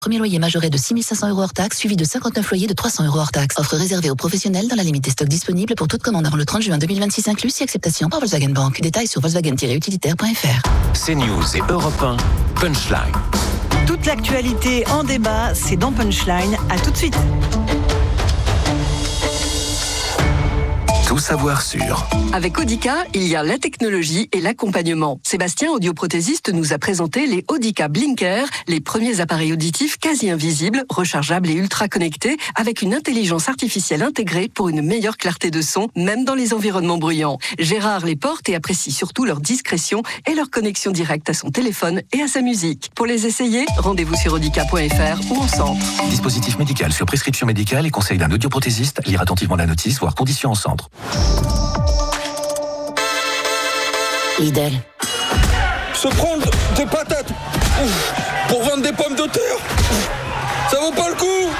Premier loyer majoré de 6 500 € hors taxe, suivi de 59 loyers de 300 € hors taxe. Offre réservée aux professionnels dans la limite des stocks disponibles pour toute commande avant le 30 juin 2026 inclus, si acceptation par Volkswagen Bank. Détails sur volkswagen-utilitaire.fr. CNews et Europe 1, Punchline. Toute l'actualité en débat, c'est dans Punchline. À tout de suite. Tout savoir sur. Avec Audica, il y a la technologie et l'accompagnement. Sébastien, audioprothésiste, nous a présenté les Audica Blinker, les premiers appareils auditifs quasi invisibles, rechargeables et ultra connectés, avec une intelligence artificielle intégrée pour une meilleure clarté de son, même dans les environnements bruyants. Gérard les porte et apprécie surtout leur discrétion et leur connexion directe à son téléphone et à sa musique. Pour les essayer, rendez-vous sur audica.fr ou en centre. Dispositif médical sur prescription médicale et conseil d'un audioprothésiste. Lire attentivement la notice, voire conditions en centre. Lidl. Se prendre des patates pour vendre des pommes de terre, ça vaut pas le coup.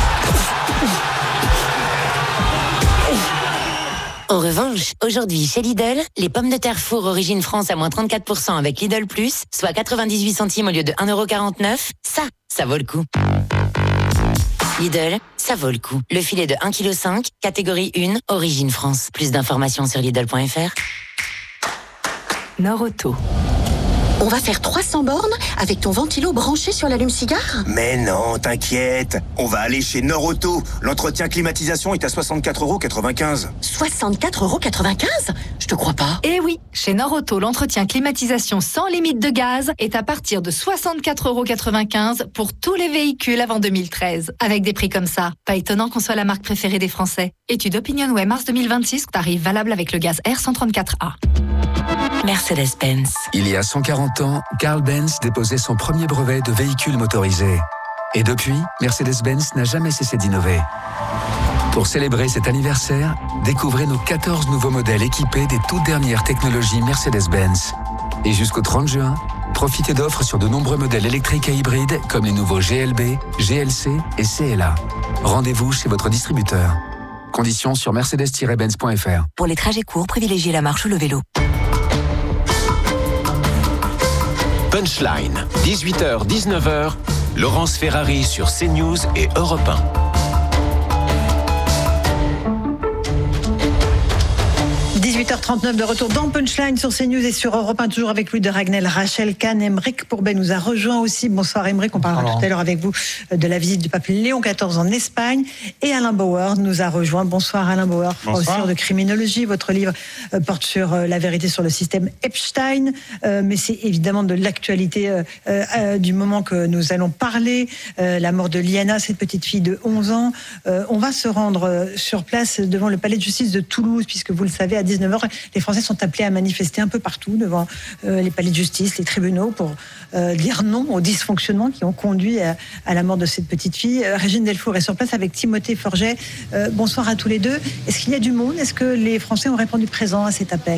En revanche, aujourd'hui chez Lidl, les pommes de terre four origine France à moins 34% avec Lidl Plus, soit 98 centimes au lieu de 1,49 €, ça vaut le coup. Lidl, ça vaut le coup. Le filet de 1,5 kg, catégorie 1, origine France. Plus d'informations sur Lidl.fr. Nord-Auto. On va faire 300 bornes avec ton ventilo branché sur l'allume-cigare ? Mais non, t'inquiète. On va aller chez Nord-Auto. L'entretien climatisation est à 64,95 €. 64,95 €? Je te crois pas. Eh oui, chez Nord-Auto, l'entretien climatisation sans limite de gaz est à partir de 64,95 € pour tous les véhicules avant 2013. Avec des prix comme ça, pas étonnant qu'on soit la marque préférée des Français. Étude OpinionWay mars 2026, tarif valable avec le gaz R134A. Mercedes-Benz. Il y a 140 ans, Carl Benz déposait son premier brevet de véhicule motorisé. Et depuis, Mercedes-Benz n'a jamais cessé d'innover. Pour célébrer cet anniversaire, découvrez nos 14 nouveaux modèles équipés des toutes dernières technologies Mercedes-Benz. Et jusqu'au 30 juin, profitez d'offres sur de nombreux modèles électriques et hybrides comme les nouveaux GLB, GLC et CLA. Rendez-vous chez votre distributeur. Conditions sur mercedes-benz.fr. Pour les trajets courts, privilégiez la marche ou le vélo. Punchline, 18h, 19h, Laurence Ferrari sur CNews et Europe 1. 18h39 de retour dans Punchline sur CNews et sur Europe 1, toujours avec Louis de Ragnel, Rachel Kahn, Aymeric Pourbet nous a rejoint aussi. Bonsoir Aymeric, on parlera tout à l'heure avec vous de la visite du pape Léon XIV en Espagne. Et Alain Bauer nous a rejoint. Bonsoir Alain Bauer, professeur de criminologie. Votre livre porte sur la vérité sur le système Epstein, mais c'est évidemment de l'actualité du moment que nous allons parler. La mort de Liana, cette petite fille de 11 ans. On va se rendre sur place devant le palais de justice de Toulouse, puisque vous le savez, à 19h, les Français sont appelés à manifester un peu partout devant les palais de justice, les tribunaux, pour dire non aux dysfonctionnements qui ont conduit à la mort de cette petite fille. Régine Delfour est sur place avec Timothée Forget. Bonsoir à tous les deux. Est-ce qu'il y a du monde ? Est-ce que les Français ont répondu présent à cet appel ?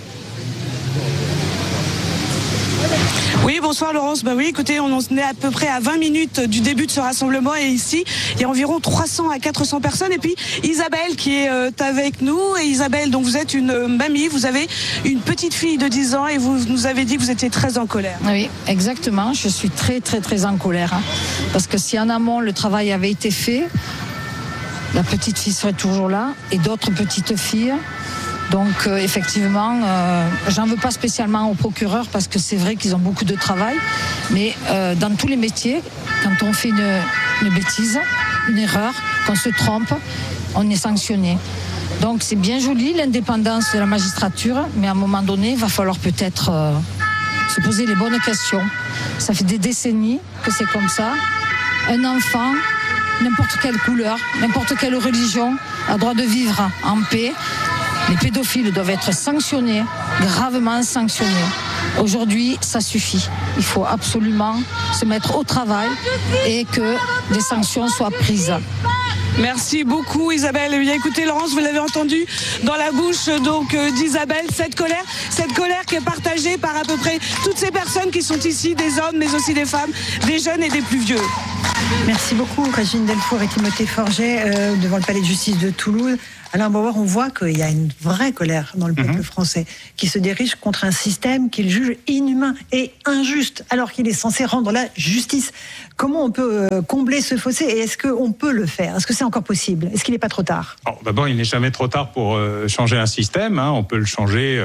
Oui, bonsoir Laurence. Oui, écoutez, on est à peu près à 20 minutes du début de ce rassemblement et ici, il y a environ 300 à 400 personnes. Et puis Isabelle qui est avec nous. Et Isabelle, donc vous êtes une mamie, vous avez une petite fille de 10 ans et vous nous avez dit que vous étiez très en colère. Oui, exactement. Je suis très, très, très en colère. Parce que si en amont, le travail avait été fait, la petite fille serait toujours là et d'autres petites filles. Donc effectivement, j'en veux pas spécialement aux procureurs parce que c'est vrai qu'ils ont beaucoup de travail. Mais dans tous les métiers, quand on fait une bêtise, une erreur, qu'on se trompe, on est sanctionné. Donc c'est bien joli l'indépendance de la magistrature, mais à un moment donné, il va falloir peut-être se poser les bonnes questions. Ça fait des décennies que c'est comme ça. Un enfant, n'importe quelle couleur, n'importe quelle religion, a droit de vivre en paix. Les pédophiles doivent être sanctionnés, gravement sanctionnés. Aujourd'hui, ça suffit. Il faut absolument se mettre au travail et que des sanctions soient prises. Merci beaucoup Isabelle. Bien, écoutez Laurence, vous l'avez entendu dans la bouche d'Isabelle, cette colère qui est partagée par à peu près toutes ces personnes qui sont ici, des hommes mais aussi des femmes, des jeunes et des plus vieux. Merci beaucoup, Régine Delfour et Timothée Forget, devant le palais de justice de Toulouse. Alain Bauer, on voit qu'il y a une vraie colère dans le peuple français qui se dirige contre un système qu'il juge inhumain et injuste, alors qu'il est censé rendre la justice. Comment on peut combler ce fossé et est-ce qu'on peut le faire ? Est-ce que c'est encore possible ? Est-ce qu'il n'est pas trop tard ? D'abord, il n'est jamais trop tard pour changer un système. On peut le changer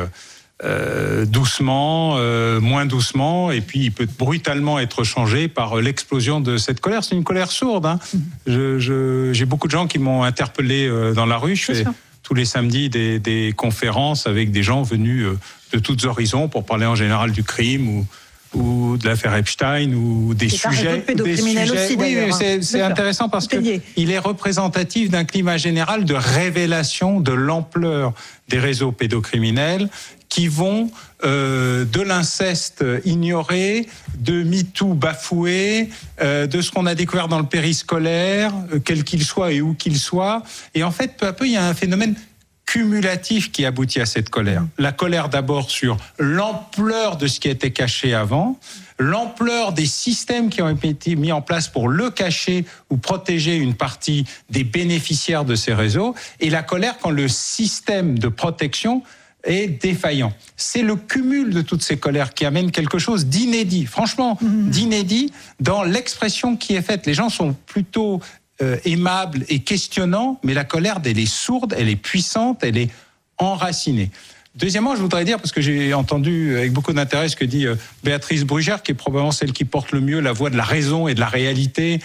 doucement, moins doucement, et puis il peut brutalement être changé par l'explosion de cette colère. C'est une colère sourde. J'ai beaucoup de gens qui m'ont interpellé dans la rue. Je fais tous les samedis des conférences avec des gens venus de tous horizons pour parler en général du crime ou de l'affaire Epstein ou des sujets. Aussi, oui, c'est intéressant parce qu'il est représentatif d'un climat général de révélation de l'ampleur des réseaux pédocriminels qui vont de l'inceste ignoré, de MeToo bafoué, de ce qu'on a découvert dans le périscolaire, quel qu'il soit et où qu'il soit. Et en fait, peu à peu, il y a un phénomène cumulatif qui aboutit à cette colère. La colère d'abord sur l'ampleur de ce qui était caché avant, l'ampleur des systèmes qui ont été mis en place pour le cacher ou protéger une partie des bénéficiaires de ces réseaux, et la colère quand le système de protection est défaillant. C'est le cumul de toutes ces colères qui amène quelque chose d'inédit, franchement, d'inédit dans l'expression qui est faite. Les gens sont plutôt aimables et questionnants, mais la colère, elle est sourde, elle est puissante, elle est enracinée. Deuxièmement, je voudrais dire, parce que j'ai entendu avec beaucoup d'intérêt ce que dit Béatrice Brugère, qui est probablement celle qui porte le mieux la voix de la raison et de la réalité,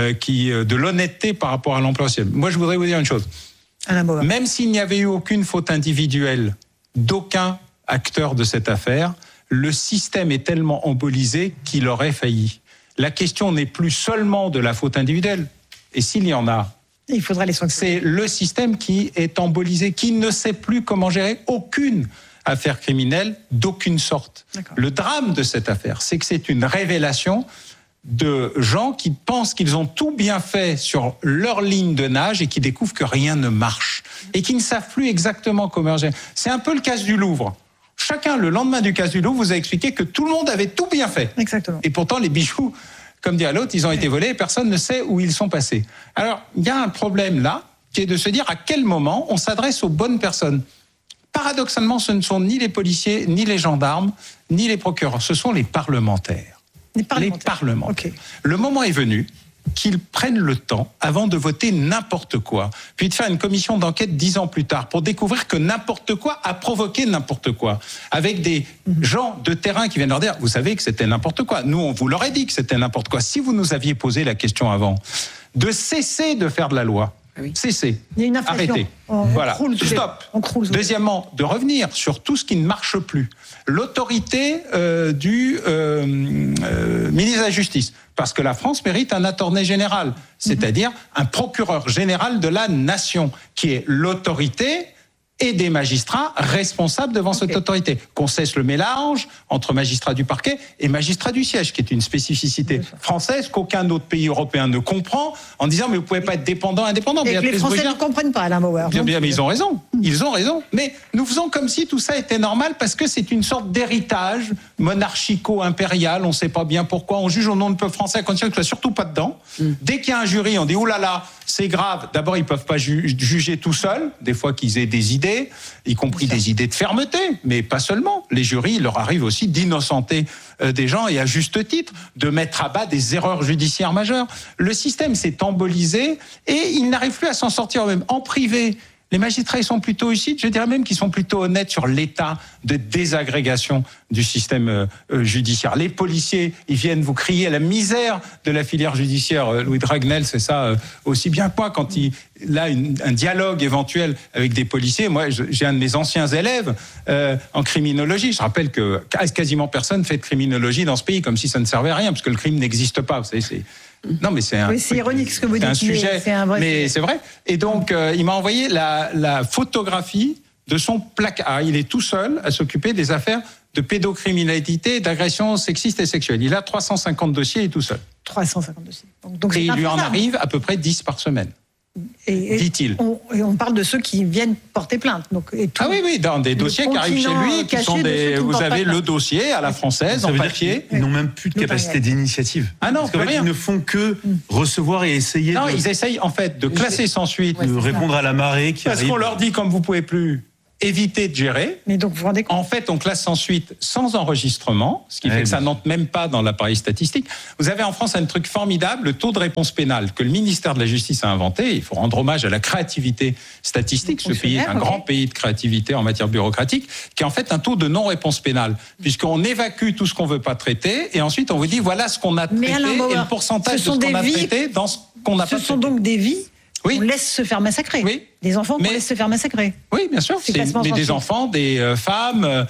de l'honnêteté par rapport à l'emploi social. Moi, je voudrais vous dire une chose. Même s'il n'y avait eu aucune faute individuelle d'aucun acteur de cette affaire, le système est tellement embolisé qu'il aurait failli. La question n'est plus seulement de la faute individuelle, et s'il y en a, il faudra les sanctionner. C'est le système qui est embolisé, qui ne sait plus comment gérer aucune affaire criminelle d'aucune sorte. Le drame de cette affaire, c'est que c'est une révélation de gens qui pensent qu'ils ont tout bien fait sur leur ligne de nage et qui découvrent que rien ne marche et qui ne savent plus exactement comment gérer. C'est un peu le casse du Louvre. Chacun, le lendemain du casse du Louvre, vous a expliqué que tout le monde avait tout bien fait. Exactement. Et pourtant, les bijoux, comme dit l'autre, ils ont été volés et personne ne sait où ils sont passés. Alors, il y a un problème là, qui est de se dire à quel moment on s'adresse aux bonnes personnes. Paradoxalement, ce ne sont ni les policiers, ni les gendarmes, ni les procureurs, ce sont les parlementaires. Les parlementaires. Okay. Le moment est venu qu'ils prennent le temps, avant de voter n'importe quoi, puis de faire une commission d'enquête 10 ans plus tard, pour découvrir que n'importe quoi a provoqué n'importe quoi, avec des gens de terrain qui viennent leur dire, vous savez que c'était n'importe quoi, nous on vous l'aurait dit que c'était n'importe quoi, si vous nous aviez posé la question avant, de cesser de faire de la loi. Cessez. Il y a une inflation. Arrêtez. Voilà. Stop. Deuxièmement, de revenir sur tout ce qui ne marche plus. L'autorité du ministre de la Justice. Parce que la France mérite un attorney général, c'est-à-dire un procureur général de la nation, qui est l'autorité et des magistrats responsables devant cette autorité. Qu'on cesse le mélange entre magistrats du parquet et magistrats du siège, qui est une spécificité française qu'aucun autre pays européen ne comprend, en disant mais vous pouvez pas être dépendant, indépendant. Et que les Français ne comprennent pas, Alain Bauer. Bien, mais ils ont raison. Ils ont raison. Mais nous faisons comme si tout ça était normal parce que c'est une sorte d'héritage monarchico-impérial. On ne sait pas bien pourquoi. On juge au nom du peuple français à condition que ce soit surtout pas dedans. Dès qu'il y a un jury, on dit oh là là, c'est grave. D'abord, ils peuvent pas juger tout seuls. Des fois qu'ils aient des idées, y compris des idées de fermeté, mais pas seulement. Les jurys, il leur arrive aussi d'innocenter des gens, et à juste titre, de mettre à bas des erreurs judiciaires majeures. Le système s'est embolisé et il n'arrive plus à s'en sortir même en privé. Les magistrats, ils sont plutôt lucides, je dirais même qu'ils sont plutôt honnêtes sur l'état de désagrégation du système judiciaire. Les policiers, ils viennent vous crier à la misère de la filière judiciaire. Louis Dragnel, c'est ça aussi bien que moi, quand il a un dialogue éventuel avec des policiers. Moi, j'ai un de mes anciens élèves en criminologie. Je rappelle que quasiment personne fait de criminologie dans ce pays, comme si ça ne servait à rien, parce que le crime n'existe pas. Vous savez, c'est... Non, mais c'est c'est ironique ce que vous dites. C'est un sujet, mais c'est vrai. Et donc, il m'a envoyé la photographie de son placard. Il est tout seul à s'occuper des affaires de pédocriminalité, d'agression sexiste et sexuelle. Il a 350 dossiers et tout seul. 350 dossiers. Donc et il lui en arrive à peu près 10 par semaine. dit-il. On parle de ceux qui viennent porter plainte. Donc, oui, dans des dossiers qui arrivent chez lui, qui sont vous avez le dossier à la française, en papier. Ils n'ont même plus de capacité d'initiative. Ah non, parce qu'en fait, ils ne font que recevoir et essayer ils essayent en fait de classer sans suite. De répondre à la marée qui arrive. Parce qu'on leur dit, comme vous pouvez plus éviter de gérer. Mais donc, vous rendez compte. En fait, on classe sans suite sans enregistrement, ce qui fait que ça n'entre même pas dans l'appareil statistique. Vous avez en France un truc formidable, le taux de réponse pénale que le ministère de la Justice a inventé. Il faut rendre hommage à la créativité statistique. Ce pays est un grand pays de créativité en matière bureaucratique, qui est en fait un taux de non-réponse pénale, puisqu'on évacue tout ce qu'on ne veut pas traiter, et ensuite on vous dit voilà ce qu'on a traité et le pourcentage de ce qu'on a traité dans ce qu'on n'a pas traité. Ce sont donc des vies. Oui. On laisse se faire massacrer. Oui. Des enfants qu'on laisse se faire massacrer. Oui, bien sûr. Mais des enfants, des femmes.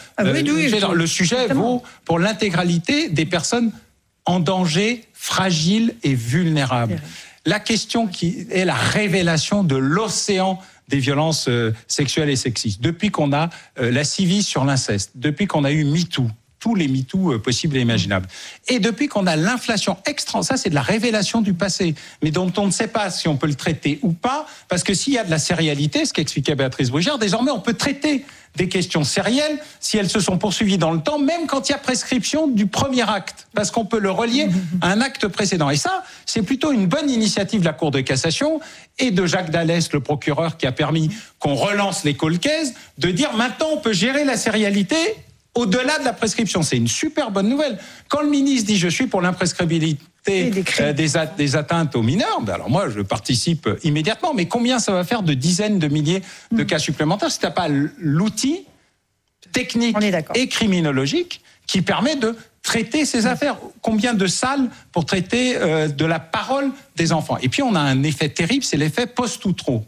Le sujet vaut pour l'intégralité des personnes en danger, fragiles et vulnérables. La question qui est la révélation de l'océan des violences sexuelles et sexistes. Depuis qu'on a la CIVI sur l'inceste, depuis qu'on a eu MeToo, tous les MeToo possibles et imaginables. Et depuis qu'on a l'inflation extra, ça c'est de la révélation du passé, mais dont on ne sait pas si on peut le traiter ou pas, parce que s'il y a de la sérialité, ce qu'expliquait Béatrice Brugère, désormais on peut traiter des questions sérielles si elles se sont poursuivies dans le temps, même quand il y a prescription du premier acte, parce qu'on peut le relier à un acte précédent. Et ça, c'est plutôt une bonne initiative de la Cour de cassation et de Jacques Dallès, le procureur, qui a permis qu'on relance les cold cases, de dire maintenant on peut gérer la sérialité au-delà de la prescription. C'est une super bonne nouvelle. Quand le ministre dit « je suis pour l'imprescriptibilité des atteintes aux mineurs », alors moi, je participe immédiatement. Mais combien ça va faire de dizaines de milliers de cas supplémentaires si tu n'as pas l'outil technique et criminologique qui permet de traiter ces affaires? Combien de salles pour traiter de la parole des enfants? Et puis, on a un effet terrible, c'est l'effet post-outro.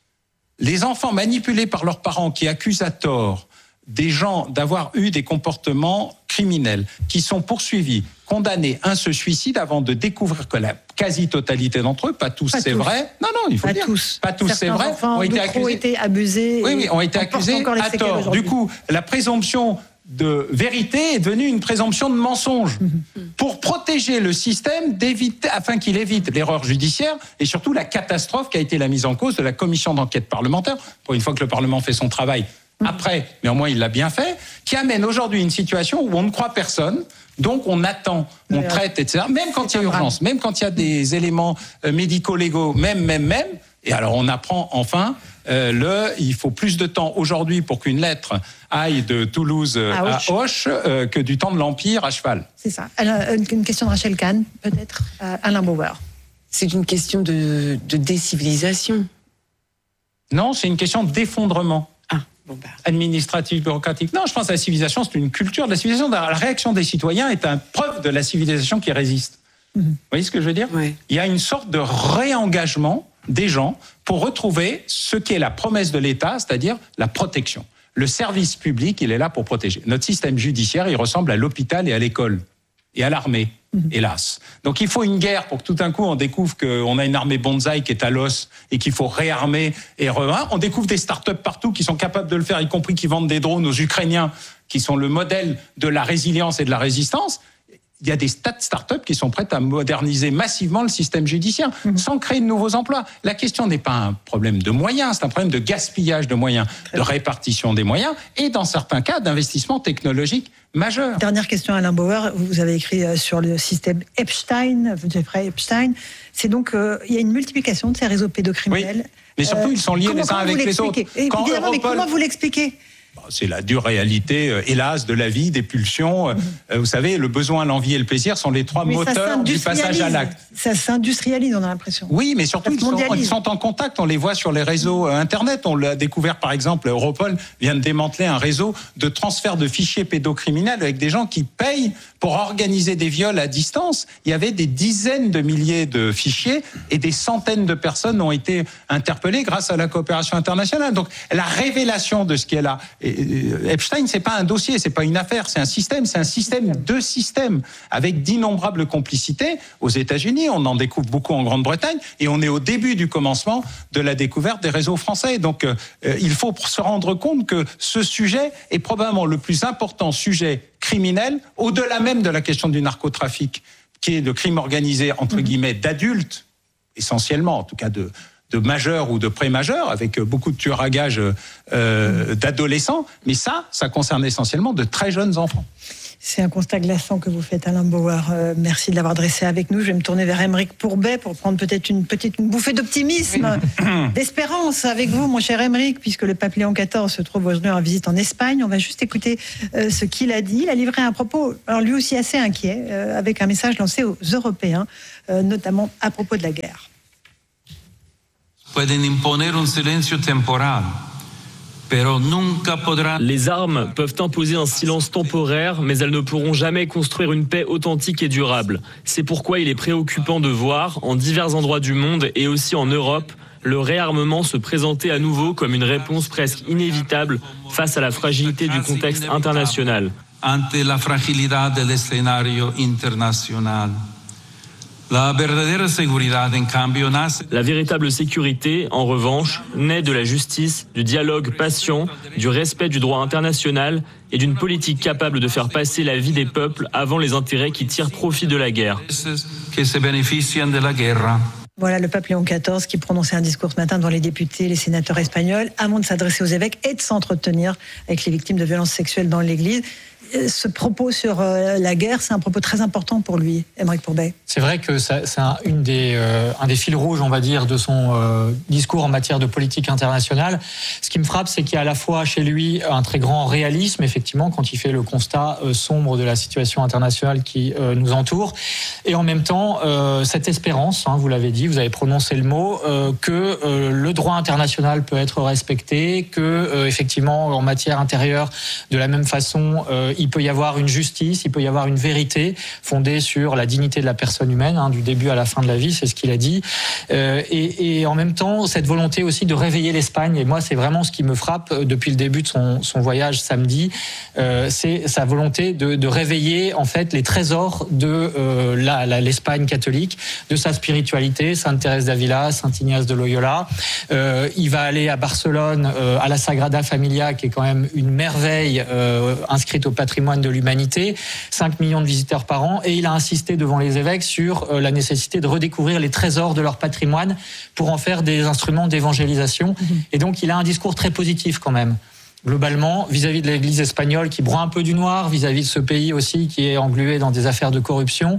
Les enfants manipulés par leurs parents qui accusent à tort des gens d'avoir eu des comportements criminels, qui sont poursuivis, condamnés, un se suicide avant de découvrir que la quasi-totalité d'entre eux, pas tous, c'est vrai. Non, il faut dire. Pas tous, c'est vrai. Ont été abusés. Oui, ont été accusés à tort. Du coup, la présomption de vérité est devenue une présomption de mensonge. Pour protéger le système, afin qu'il évite l'erreur judiciaire et surtout la catastrophe qui a été la mise en cause de la commission d'enquête parlementaire, pour une fois que le Parlement fait son travail, après, mais au moins il l'a bien fait, qui amène aujourd'hui une situation où on ne croit personne, donc on attend, on traite, etc. Même quand il y a urgence, même quand il y a des éléments médico-légaux, même. Et alors on apprend enfin, il faut plus de temps aujourd'hui pour qu'une lettre aille de Toulouse à Auch que du temps de l'Empire à cheval. C'est ça. Une question de Rachel Kahn, peut-être, Alain Bauer. C'est une question de décivilisation. Non, c'est une question d'effondrement. Administratif, bureaucratique. Non, je pense que la civilisation, c'est une culture de la civilisation. La réaction des citoyens est une preuve de la civilisation qui résiste. Vous voyez ce que je veux dire ? Il y a une sorte de réengagement des gens pour retrouver ce qui est la promesse de l'État, c'est-à-dire la protection. Le service public, il est là pour protéger. Notre système judiciaire, il ressemble à l'hôpital et à l'école et à l'armée. Hélas. Donc il faut une guerre pour que tout d'un coup on découvre qu'on a une armée bonsaï qui est à l'os et qu'il faut réarmer et on découvre des start-up partout qui sont capables de le faire, y compris qui vendent des drones aux Ukrainiens, qui sont le modèle de la résilience et de la résistance. Il y a des tas de start-up qui sont prêtes à moderniser massivement le système judiciaire sans créer de nouveaux emplois. La question n'est pas un problème de moyens, c'est un problème de gaspillage de moyens, de répartition des moyens et dans certains cas d'investissement technologique majeur. Dernière question, Alain Bauer. Vous avez écrit sur le système Epstein, Jeffrey Epstein. C'est donc, il y a une multiplication de ces réseaux pédocriminels. Oui, mais surtout, ils sont liés les uns avec les autres. Évidemment, mais comment vous l'expliquez ? C'est la dure réalité, hélas, de la vie, des pulsions. Vous savez, le besoin, l'envie et le plaisir sont les trois moteurs du passage à l'acte. Ça s'industrialise, on a l'impression. Oui, mais surtout, ils sont en contact. On les voit sur les réseaux Internet. On l'a découvert, par exemple, Europol vient de démanteler un réseau de transfert de fichiers pédocriminels avec des gens qui payent pour organiser des viols à distance. Il y avait des dizaines de milliers de fichiers et des centaines de personnes ont été interpellées grâce à la coopération internationale. Donc, la révélation de ce qui est là. Epstein, c'est pas un dossier, c'est pas une affaire, c'est un système de systèmes avec d'innombrables complicités. Aux États-Unis, on en découvre beaucoup en Grande-Bretagne et on est au début du commencement de la découverte des réseaux français. Donc, il faut se rendre compte que ce sujet est probablement le plus important sujet criminel, au-delà même de la question du narcotrafic, qui est le crime organisé, entre guillemets, d'adultes, essentiellement, en tout cas de majeurs ou de pré-majeurs, avec beaucoup de tueurs à gages d'adolescents, mais ça concerne essentiellement de très jeunes enfants. C'est un constat glaçant que vous faites, Alain Bauer. Merci de l'avoir dressé avec nous. Je vais me tourner vers Aymeric Pourbet pour prendre peut-être une bouffée d'optimisme, d'espérance avec vous, mon cher Aymeric, puisque le pape Léon XIV se trouve aujourd'hui en visite en Espagne. On va juste écouter ce qu'il a dit. Il a livré un propos, alors lui aussi assez inquiet, avec un message lancé aux Européens, notamment à propos de la guerre. Pueden imponer un silencio temporal. Les armes peuvent imposer un silence temporaire, mais elles ne pourront jamais construire une paix authentique et durable. C'est pourquoi il est préoccupant de voir, en divers endroits du monde et aussi en Europe, le réarmement se présenter à nouveau comme une réponse presque inévitable face à la fragilité du contexte international. Ante la fragilidad del escenario internacional. La véritable sécurité, en revanche, naît de la justice, du dialogue patient, du respect du droit international et d'une politique capable de faire passer la vie des peuples avant les intérêts qui tirent profit de la guerre. Voilà le pape Léon XIV qui prononçait un discours ce matin devant les députés, les sénateurs espagnols, avant de s'adresser aux évêques et de s'entretenir avec les victimes de violences sexuelles dans l'Église. Ce propos sur la guerre, c'est un propos très important pour lui, Aymeric Pourbet. C'est vrai que c'est un des fils rouges, on va dire, de son discours en matière de politique internationale. Ce qui me frappe, c'est qu'il y a à la fois chez lui un très grand réalisme, effectivement, quand il fait le constat sombre de la situation internationale qui nous entoure, et en même temps cette espérance, vous l'avez dit, vous avez prononcé le mot, que le droit international peut être respecté, que effectivement en matière intérieure, de la même façon, il peut y avoir une justice, il peut y avoir une vérité fondée sur la dignité de la personne humaine, du début à la fin de la vie, c'est ce qu'il a dit. Et en même temps, cette volonté aussi de réveiller l'Espagne, et moi c'est vraiment ce qui me frappe depuis le début de son voyage samedi, c'est sa volonté de réveiller en fait les trésors de l'Espagne catholique, de sa spiritualité, Sainte Thérèse d'Avila, Saint Ignace de Loyola. Il va aller à Barcelone, à la Sagrada Familia, qui est quand même une merveille inscrite au patrimoine de l'humanité, 5 millions de visiteurs par an, et il a insisté devant les évêques sur la nécessité de redécouvrir les trésors de leur patrimoine pour en faire des instruments d'évangélisation. Et donc il a un discours très positif quand même, globalement, vis-à-vis de l'Église espagnole qui broie un peu du noir, vis-à-vis de ce pays aussi qui est englué dans des affaires de corruption.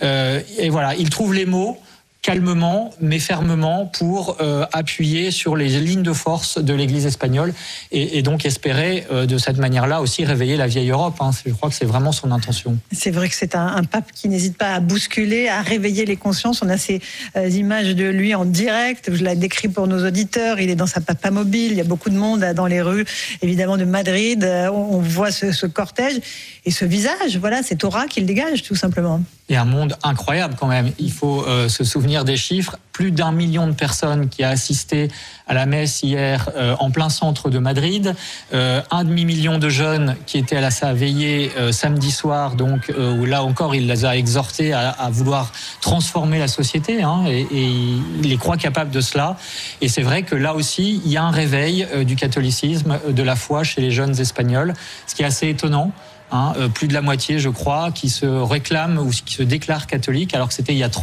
Et voilà, il trouve les mots calmement mais fermement pour appuyer sur les lignes de force de l'Église espagnole et donc espérer de cette manière-là aussi réveiller la vieille Europe. Je crois que c'est vraiment son intention. C'est vrai que c'est un pape qui n'hésite pas à bousculer, à réveiller les consciences. On a ces images de lui en direct, je la décris pour nos auditeurs, il est dans sa papamobile, il y a beaucoup de monde dans les rues évidemment de Madrid, on voit ce cortège et ce visage, voilà, cette aura qu'il dégage tout simplement. Et un monde incroyable quand même, il faut se souvenir des chiffres, plus d'1 million de personnes qui a assisté à la messe hier en plein centre de Madrid, 1,5 million de jeunes qui étaient à sa veillée samedi soir, donc où là encore il les a exhortés à vouloir transformer la société, et il les croit capables de cela. Et c'est vrai que là aussi il y a un réveil du catholicisme, de la foi chez les jeunes espagnols, ce qui est assez étonnant. Plus de la moitié, je crois, qui se réclament ou qui se déclarent catholiques, alors que c'était il y a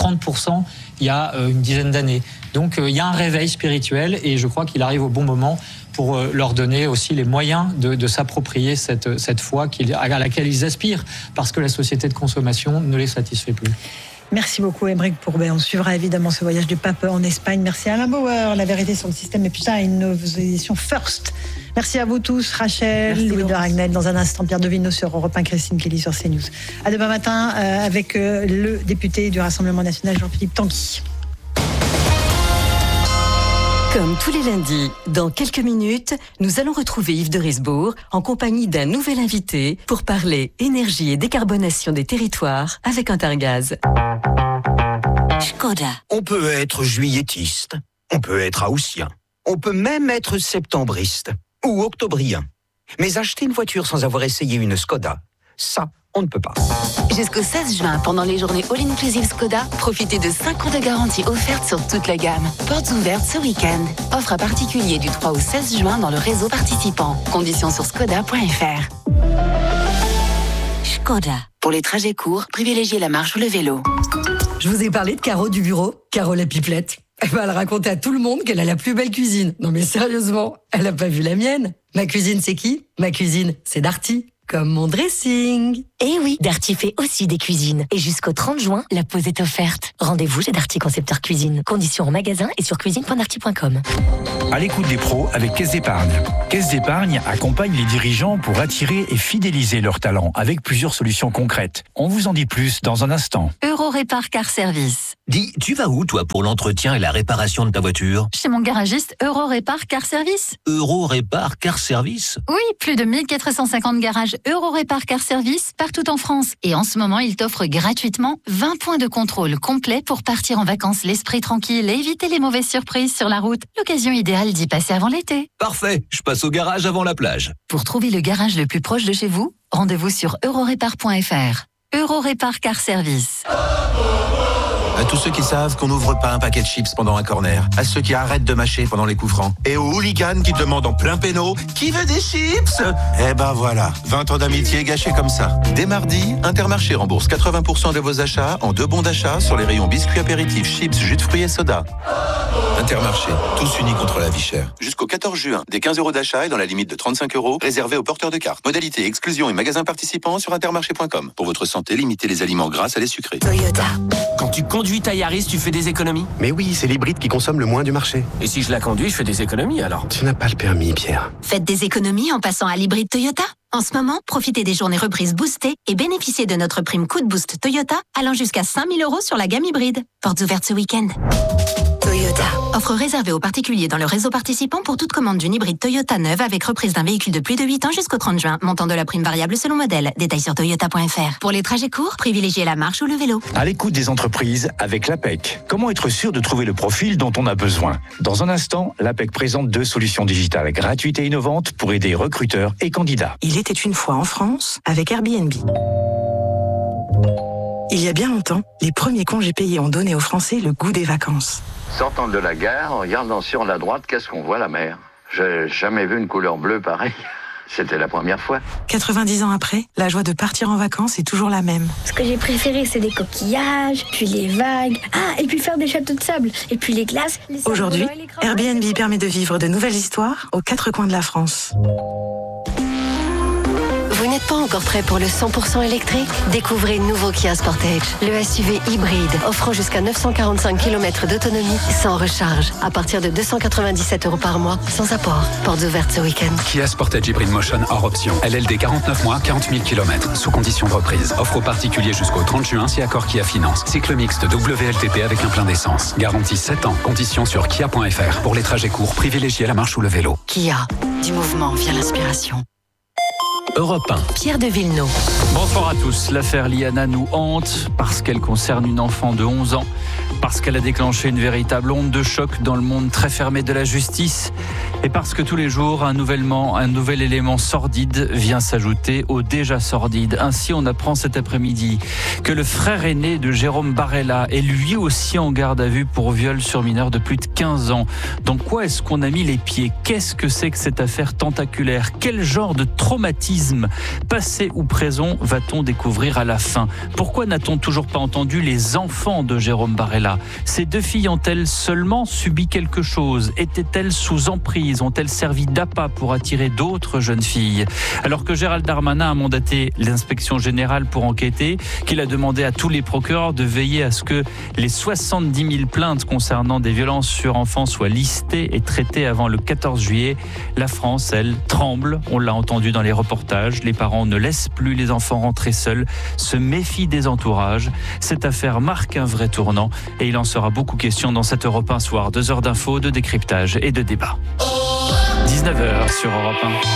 30% il y a une dizaine d'années. Donc il y a un réveil spirituel et je crois qu'il arrive au bon moment pour leur donner aussi les moyens de s'approprier cette foi à laquelle ils aspirent, parce que la société de consommation ne les satisfait plus. Merci beaucoup Aymeric Pourbet. On suivra évidemment ce voyage du pape en Espagne. Merci à Alain Bauer, La vérité sur le système, et puis ça, une édition First. Merci à vous tous, Rachel, Louis de Ragnel. Dans un instant, Pierre Devineau sur Europe 1, Christine Kelly sur CNews. À demain matin avec le député du Rassemblement national, Jean-Philippe Tanguy. Comme tous les lundis, dans quelques minutes, nous allons retrouver Yves de Risbourg en compagnie d'un nouvel invité pour parler énergie et décarbonation des territoires avec Intergaz. Škoda. On peut être juilletiste, on peut être haussien, on peut même être septembriste ou octobrien. Mais acheter une voiture sans avoir essayé une Škoda, ça, on ne peut pas. Jusqu'au 16 juin, pendant les journées All Inclusive Škoda, profitez de 5 ans de garantie offerte sur toute la gamme. Portes ouvertes ce week-end. Offre à particulier du 3 au 16 juin dans le réseau participant. Conditions sur škoda.fr. Škoda. Pour les trajets courts, privilégiez la marche ou le vélo. Je vous ai parlé de Caro du bureau, Caro la pipelette. Elle racontait à tout le monde qu'elle a la plus belle cuisine. Non mais sérieusement, elle a pas vu la mienne. Ma cuisine, c'est qui ? Ma cuisine, c'est Darty. Comme mon dressing. Eh oui, Darty fait aussi des cuisines. Et jusqu'au 30 juin, la pause est offerte. Rendez-vous chez Darty Concepteur Cuisine. Conditions en magasin et sur cuisine.darty.com. À l'écoute des pros avec Caisse d'Épargne. Caisse d'Épargne accompagne les dirigeants pour attirer et fidéliser leurs talents avec plusieurs solutions concrètes. On vous en dit plus dans un instant. Eurorépar Car Service. Dis, tu vas où toi pour l'entretien et la réparation de ta voiture ? Chez mon garagiste Eurorépar Car Service. Eurorépar Car Service ? Oui, plus de 1450 garages Eurorépar Car Service partout en France. Et en ce moment, il t'offre gratuitement 20 points de contrôle complets pour partir en vacances l'esprit tranquille et éviter les mauvaises surprises sur la route. L'occasion idéale d'y passer avant l'été. Parfait, je passe au garage avant la plage. Pour trouver le garage le plus proche de chez vous, rendez-vous sur eurorépar.fr. Eurorépar Car Service. À tous ceux qui savent qu'on n'ouvre pas un paquet de chips pendant un corner, à ceux qui arrêtent de mâcher pendant les coups francs, et aux hooligans qui demandent en plein péno « Qui veut des chips ?» Eh ben voilà, 20 ans d'amitié gâchés comme ça. Dès mardi, Intermarché rembourse 80% de vos achats en 2 bons d'achat sur les rayons biscuits apéritifs, chips, jus de fruits et soda. Intermarché, tous unis contre la vie chère. Jusqu'au 14 juin, des 15 € d'achat et dans la limite de 35 € réservés aux porteurs de cartes. Modalité, exclusion et magasins participants sur intermarché.com. Pour votre santé, limitez les aliments gras à les sucrés. Toyota. Quand tu conduis ta Yaris, tu fais des économies ? Mais oui, c'est l'hybride qui consomme le moins du marché. Et si je la conduis, je fais des économies alors ? Tu n'as pas le permis, Pierre. Faites des économies en passant à l'hybride Toyota. En ce moment, profitez des journées reprises boostées et bénéficiez de notre prime Coup de Boost Toyota allant jusqu'à 5 000 € sur la gamme hybride. Portes ouvertes ce week-end. Toyota. Offre réservée aux particuliers dans le réseau participant pour toute commande d'une hybride Toyota neuve avec reprise d'un véhicule de plus de 8 ans jusqu'au 30 juin. Montant de la prime variable selon modèle. Détails sur toyota.fr. Pour les trajets courts, privilégiez la marche ou le vélo. À l'écoute des entreprises avec l'APEC. Comment être sûr de trouver le profil dont on a besoin ? Dans un instant, l'APEC présente 2 solutions digitales gratuites et innovantes pour aider recruteurs et candidats. Il était une fois en France avec Airbnb. Il y a bien longtemps, les premiers congés payés ont donné aux Français le goût des vacances. Sortant de la gare, en regardant sur la droite, qu'est-ce qu'on voit ? La mer. J'ai jamais vu une couleur bleue pareille. C'était la première fois. 90 ans après, la joie de partir en vacances est toujours la même. Ce que j'ai préféré, c'est les coquillages, puis les vagues. Ah, et puis faire des châteaux de sable. Et puis les glaces. Aujourd'hui, Airbnb permet de vivre de nouvelles histoires aux 4 coins de la France. Vous n'êtes pas encore prêt pour le 100% électrique ? Découvrez nouveau Kia Sportage, le SUV hybride offrant jusqu'à 945 km d'autonomie sans recharge, à partir de 297 € par mois, sans apport. Portes ouvertes ce week-end. Kia Sportage Hybrid Motion hors option. LLD 49 mois, 40 000 km, sous condition de reprise. Offre aux particuliers jusqu'au 30 juin si accord Kia Finance. Cycle mixte WLTP avec un plein d'essence. Garantie 7 ans. Conditions sur kia.fr. Pour les trajets courts, privilégiez la marche ou le vélo. Kia, du mouvement vient l'inspiration. Europe 1. Pierre de Villeneuve. Bonsoir à tous. L'affaire Liana nous hante parce qu'elle concerne une enfant de 11 ans, parce qu'elle a déclenché une véritable onde de choc dans le monde très fermé de la justice et parce que tous les jours, un nouvel élément sordide vient s'ajouter au déjà sordide. Ainsi, on apprend cet après-midi que le frère aîné de Jérôme Barella est lui aussi en garde à vue pour viol sur mineur de plus de 15 ans. Dans quoi est-ce qu'on a mis les pieds ? Qu'est-ce que c'est que cette affaire tentaculaire ? Quel genre de traumatisme, passé ou présent, va-t-on découvrir à la fin ? Pourquoi n'a-t-on toujours pas entendu les enfants de Jérôme Barella ? Ces 2 filles ont-elles seulement subi quelque chose ? Étaient-elles sous emprise ? Ont-elles servi d'appât pour attirer d'autres jeunes filles ? Alors que Gérald Darmanin a mandaté l'inspection générale pour enquêter, qu'il a demandé à tous les procureurs de veiller à ce que les 70 000 plaintes concernant des violences sur enfants soient listées et traitées avant le 14 juillet, la France, elle, tremble. On l'a entendu dans les reportages. Les parents ne laissent plus les enfants rentrer seuls, se méfient des entourages. Cette affaire marque un vrai tournant et il en sera beaucoup question dans cette Europe 1 soir. 2 heures d'infos, de décryptage et de débat. 19h sur Europe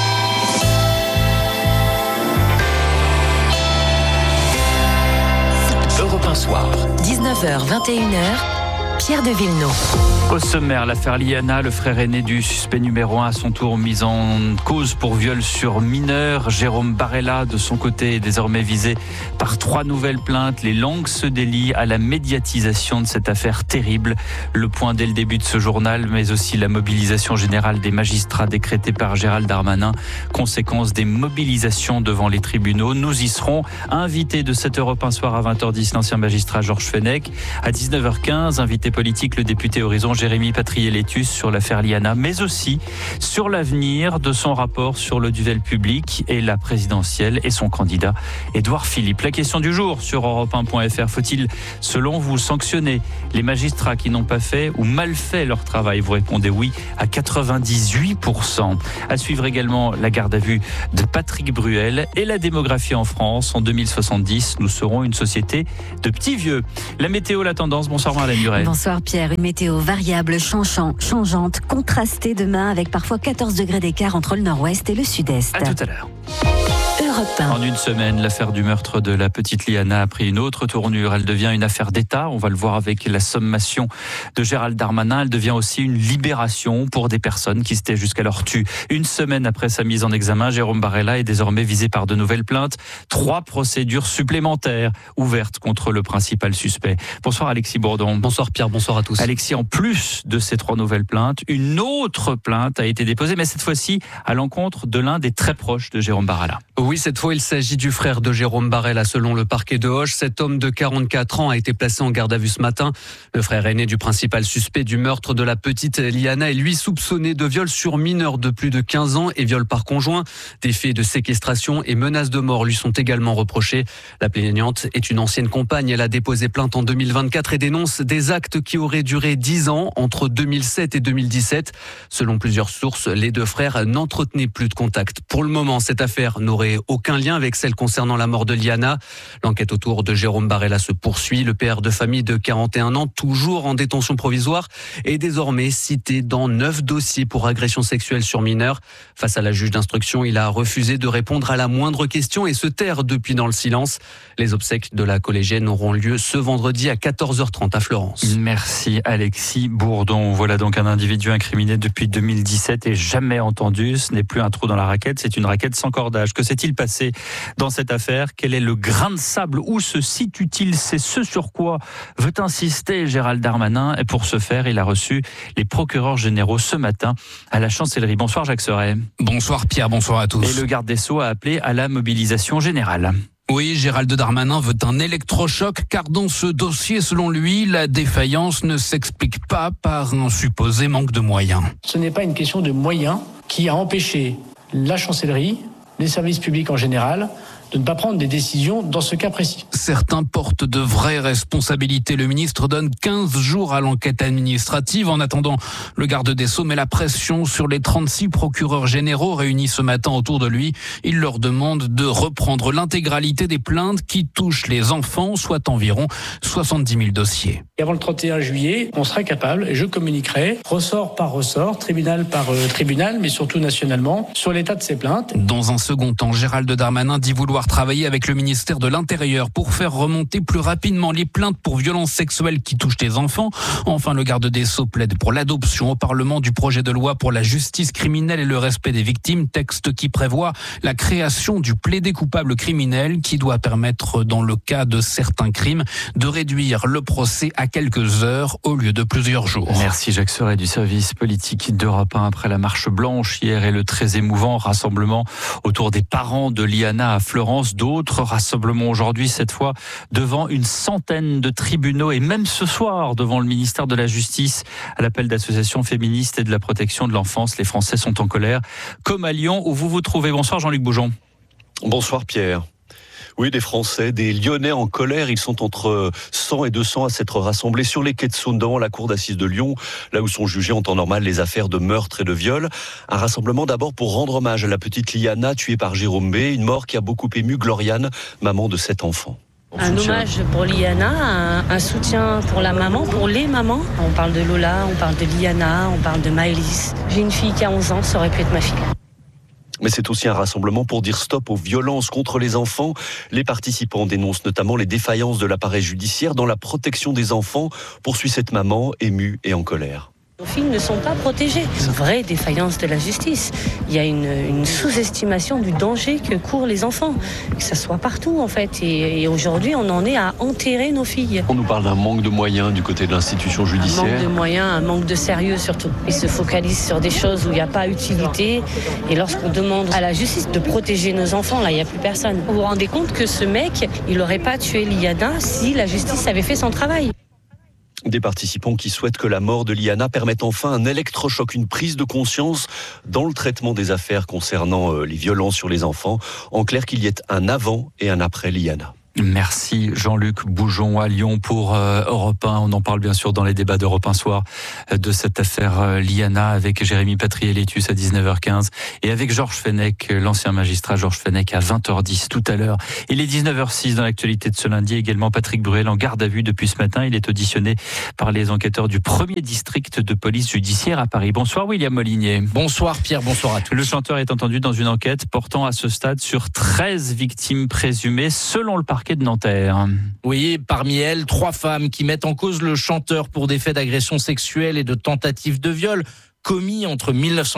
1. Europe 1 soir. 19h, 21h. Pierre de Villeneuve. Au sommaire, l'affaire Liana, le frère aîné du suspect numéro 1 à son tour mis en cause pour viol sur mineur. Jérôme Barella, de son côté, est désormais visé par 3 nouvelles plaintes. Les langues se délient à la médiatisation de cette affaire terrible. Le point dès le début de ce journal, mais aussi la mobilisation générale des magistrats décrétée par Gérald Darmanin. Conséquence des mobilisations devant les tribunaux. Nous y serons. Invité de cette Europe 1 soir à 20h10, l'ancien magistrat Georges Fenech. À 19h15, invité politique, le député Horizon président Jérémy Patrié-Létus sur l'affaire Liana, mais aussi sur l'avenir de son rapport sur le duel public et la présidentielle et son candidat Édouard Philippe. La question du jour sur Europe1.fr, faut-il, selon vous, sanctionner les magistrats qui n'ont pas fait ou mal fait leur travail? Vous répondez oui à 98%. À suivre également la garde à vue de Patrick Bruel et la démographie en France. En 2070, nous serons une société de petits vieux. La météo, la tendance. Bonsoir Marlène Durel. Bonsoir Pierre. Une météo variable, changeante, contrastée demain avec parfois 14 degrés d'écart entre le nord-ouest et le sud-est. À tout à l'heure. En une semaine, l'affaire du meurtre de la petite Liana a pris une autre tournure. Elle devient une affaire d'État. On va le voir avec la sommation de Gérald Darmanin. Elle devient aussi une libération pour des personnes qui s'étaient jusqu'alors tues. Une semaine après sa mise en examen, Jérôme Barella est désormais visé par de nouvelles plaintes. 3 procédures supplémentaires ouvertes contre le principal suspect. Bonsoir Alexis Bourdon. Bonsoir Pierre, bonsoir à tous. Alexis, en plus de ces 3 nouvelles plaintes, une autre plainte a été déposée, mais cette fois-ci à l'encontre de l'un des très proches de Jérôme Barella. Oui, cette fois, il s'agit du frère de Jérôme Barella. Selon le parquet de Auch, cet homme de 44 ans a été placé en garde à vue ce matin. Le frère aîné du principal suspect du meurtre de la petite Liana est lui soupçonné de viol sur mineur de plus de 15 ans et viol par conjoint. Des faits de séquestration et menaces de mort lui sont également reprochés. La plaignante est une ancienne compagne. Elle a déposé plainte en 2024 et dénonce des actes qui auraient duré 10 ans entre 2007 et 2017. Selon plusieurs sources, les 2 frères n'entretenaient plus de contact. Pour le moment, cette affaire n'aurait aucun lien avec celle concernant la mort de Liana. L'enquête autour de Jérôme Barella se poursuit. Le père de famille de 41 ans, toujours en détention provisoire, est désormais cité dans 9 dossiers pour agression sexuelle sur mineurs. Face à la juge d'instruction, il a refusé de répondre à la moindre question et se taire depuis dans le silence. Les obsèques de la collégienne auront lieu ce vendredi à 14h30 à Florence. Merci Alexis Bourdon. Voilà donc un individu incriminé depuis 2017 et jamais entendu. Ce n'est plus un trou dans la raquette, c'est une raquette sans cordage. Que s'est-il passé dans cette affaire? Quel est le grain de sable? Où se situe-t-il? C'est ce sur quoi veut insister Gérald Darmanin. Et pour ce faire, il a reçu les procureurs généraux ce matin à la Chancellerie. Bonsoir Jacques Serret. Bonsoir Pierre, bonsoir à tous. Et le garde des Sceaux a appelé à la mobilisation générale. Oui, Gérald Darmanin veut un électrochoc car dans ce dossier, selon lui, la défaillance ne s'explique pas par un supposé manque de moyens. Ce n'est pas une question de moyens qui a empêché la Chancellerie, les services publics en général, de ne pas prendre des décisions dans ce cas précis. Certains portent de vraies responsabilités. Le ministre donne 15 jours à l'enquête administrative. En attendant, le garde des Sceaux met la pression sur les 36 procureurs généraux réunis ce matin autour de lui. Il leur demande de reprendre l'intégralité des plaintes qui touchent les enfants, soit environ 70 000 dossiers. Et avant le 31 juillet, on sera capable, et je communiquerai, ressort par ressort, tribunal par tribunal, mais surtout nationalement, sur l'état de ces plaintes. Dans un second temps, Gérald Darmanin dit vouloir travailler avec le ministère de l'Intérieur pour faire remonter plus rapidement les plaintes pour violences sexuelles qui touchent les enfants. Enfin, le garde des Sceaux plaide pour l'adoption au Parlement du projet de loi pour la justice criminelle et le respect des victimes, texte qui prévoit la création du plaidé coupable criminel qui doit permettre, dans le cas de certains crimes, de réduire le procès à quelques heures au lieu de plusieurs jours. Merci Jacques Serret du service politique d'Europe 1 après la marche blanche hier et le très émouvant rassemblement autour des parents de Liana à Florence. D'autres rassemblements aujourd'hui, cette fois devant une centaine de tribunaux et même ce soir devant le ministère de la Justice à l'appel d'associations féministes et de la protection de l'enfance. Les Français sont en colère, comme à Lyon où vous vous trouvez. Bonsoir Jean-Luc Boujon. Bonsoir Pierre. Oui, des Français, des Lyonnais en colère. Ils sont entre 100 et 200 à s'être rassemblés sur les quais de Saône devant la cour d'assises de Lyon, là où sont jugées en temps normal les affaires de meurtre et de viol. Un rassemblement d'abord pour rendre hommage à la petite Liana tuée par Jérôme B, une mort qui a beaucoup ému Gloriane, maman de 7 enfants. Un hommage pour Liana, un soutien pour la maman, pour les mamans. On parle de Lola, on parle de Liana, on parle de Maëlys. J'ai une fille qui a 11 ans, ça aurait pu être ma fille. Mais c'est aussi un rassemblement pour dire stop aux violences contre les enfants. Les participants dénoncent notamment les défaillances de l'appareil judiciaire dans la protection des enfants, poursuit cette maman émue et en colère. Nos filles ne sont pas protégées. C'est une vraie défaillance de la justice. Il y a une sous-estimation du danger que courent les enfants. Que ça soit partout, en fait. Et aujourd'hui, on en est à enterrer nos filles. On nous parle d'un manque de moyens du côté de l'institution judiciaire. Un manque de moyens, un manque de sérieux surtout. Ils se focalisent sur des choses où il n'y a pas utilité. Et lorsqu'on demande à la justice de protéger nos enfants, là, il n'y a plus personne. Vous vous rendez compte que ce mec, il n'aurait pas tué Liana si la justice avait fait son travail. Des participants qui souhaitent que la mort de Liana permette enfin un électrochoc, une prise de conscience dans le traitement des affaires concernant les violences sur les enfants. En clair, qu'il y ait un avant et un après Liana. Merci Jean-Luc Boujon à Lyon pour Europe 1. On en parle bien sûr dans les débats d'Europe 1 soir de cette affaire Liana avec Jérémy Patrier-Létus à 19h15 et avec Georges Fenech, l'ancien magistrat Georges Fenech à 20h10 tout à l'heure. Il est 19h06 dans l'actualité de ce lundi. Également Patrick Bruel en garde à vue depuis ce matin. Il est auditionné par les enquêteurs du 1er district de police judiciaire à Paris. Bonsoir William Molinier. Bonsoir Pierre, bonsoir à tous. Le chanteur est entendu dans une enquête portant à ce stade sur 13 victimes présumées selon le parquet de Nanterre. Oui, parmi elles, 3 femmes qui mettent en cause le chanteur pour des faits d'agression sexuelle et de tentative de viol commis entre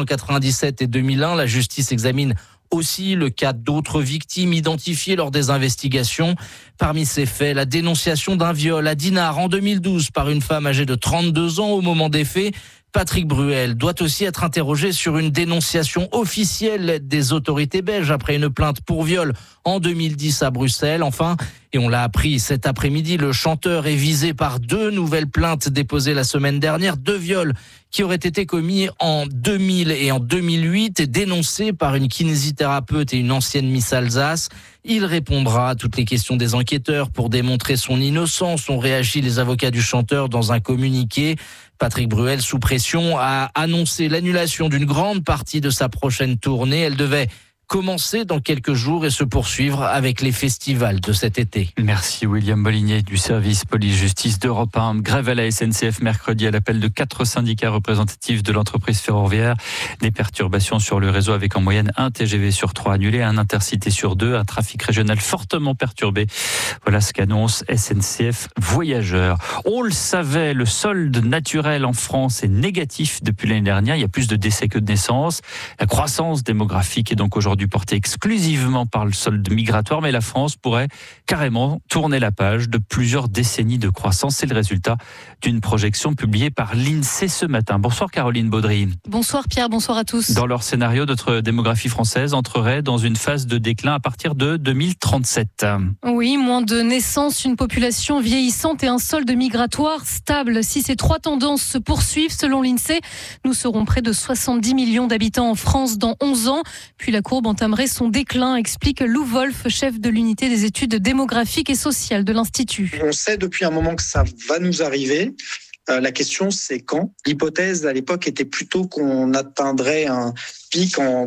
1997 et 2001. La justice examine aussi le cas d'autres victimes identifiées lors des investigations. Parmi ces faits, la dénonciation d'un viol à Dinard en 2012 par une femme âgée de 32 ans au moment des faits. Patrick Bruel doit aussi être interrogé sur une dénonciation officielle des autorités belges après une plainte pour viol en 2010 à Bruxelles. Enfin, et on l'a appris cet après-midi, le chanteur est visé par 2 nouvelles plaintes déposées la semaine dernière, 2 viols qui auraient été commis en 2000 et en 2008 et dénoncés par une kinésithérapeute et une ancienne Miss Alsace. Il répondra à toutes les questions des enquêteurs pour démontrer son innocence, ont réagi les avocats du chanteur dans un communiqué. Patrick Bruel, sous pression, a annoncé l'annulation d'une grande partie de sa prochaine tournée. Elle devait commencer dans quelques jours et se poursuivre avec les festivals de cet été. Merci William Molinier du service police-justice d'Europe 1. Grève à la SNCF mercredi à l'appel de 4 syndicats représentatifs de l'entreprise ferroviaire. Des perturbations sur le réseau avec en moyenne 1 TGV sur 3 annulé, 1 intercité sur 2, un trafic régional fortement perturbé. Voilà ce qu'annonce SNCF Voyageurs. On le savait, le solde naturel en France est négatif depuis l'année dernière. Il y a plus de décès que de naissances. La croissance démographique est donc aujourd'hui portée exclusivement par le solde migratoire, mais la France pourrait carrément tourner la page de plusieurs décennies de croissance. C'est le résultat d'une projection publiée par l'INSEE ce matin. Bonsoir Caroline Baudry. Bonsoir Pierre, bonsoir à tous. Dans leur scénario, notre démographie française entrerait dans une phase de déclin à partir de 2037. Oui, moins de naissances, une population vieillissante et un solde migratoire stable. Si ces 3 tendances se poursuivent, selon l'INSEE, nous serons près de 70 millions d'habitants en France dans 11 ans. Puis la courbe entamerait son déclin, explique Lou Wolf, chef de l'unité des études démographiques et sociales de l'Institut. On sait depuis un moment que ça va nous arriver. La question, c'est quand. L'hypothèse à l'époque était plutôt qu'on atteindrait un pic en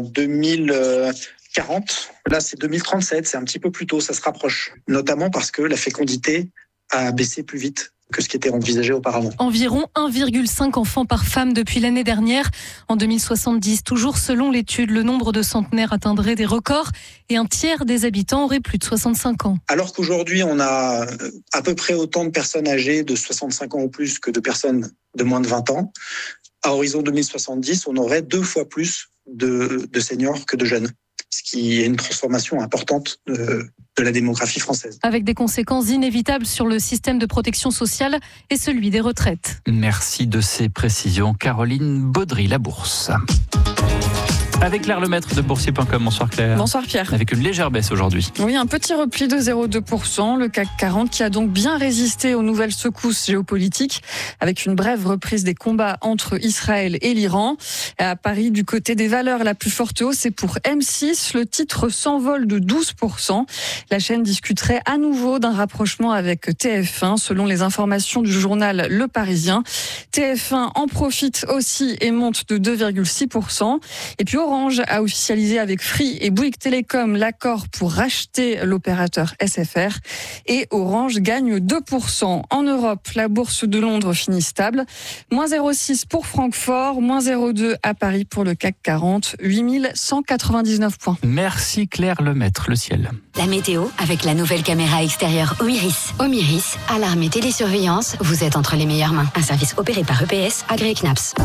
2040. Là, c'est 2037, c'est un petit peu plus tôt, ça se rapproche. Notamment parce que la fécondité a baissé plus vite que ce qui était envisagé auparavant. Environ 1,5 enfants par femme depuis l'année dernière. En 2070, toujours selon l'étude, le nombre de centenaires atteindrait des records et un tiers des habitants auraient plus de 65 ans. Alors qu'aujourd'hui, on a à peu près autant de personnes âgées de 65 ans ou plus que de personnes de moins de 20 ans, à horizon 2070, on aurait 2 fois plus de seniors que de jeunes. Ce qui est une transformation importante de la démographie française. Avec des conséquences inévitables sur le système de protection sociale et celui des retraites. Merci de ces précisions. Caroline Baudry, la Bourse. Avec Claire Lemaître de boursier.com. Bonsoir Claire. Bonsoir Pierre. Avec une légère baisse aujourd'hui. Oui, un petit repli de 0,2%. Le CAC 40 qui a donc bien résisté aux nouvelles secousses géopolitiques avec une brève reprise des combats entre Israël et l'Iran. À Paris, du côté des valeurs, la plus forte hausse est pour M6. Le titre s'envole de 12%. La chaîne discuterait à nouveau d'un rapprochement avec TF1 selon les informations du journal Le Parisien. TF1 en profite aussi et monte de 2,6%. Et puis Orange a officialisé avec Free et Bouygues Télécom l'accord pour racheter l'opérateur SFR et Orange gagne 2%. En Europe, la bourse de Londres finit stable. Moins 0,6 pour Francfort, moins 0,2 à Paris pour le CAC 40, 8199 points. Merci Claire Lemaître, le ciel. La météo avec la nouvelle caméra extérieure Omiris. Omiris, alarme et télésurveillance, vous êtes entre les meilleures mains. Un service opéré par EPS, agréé CNAPS.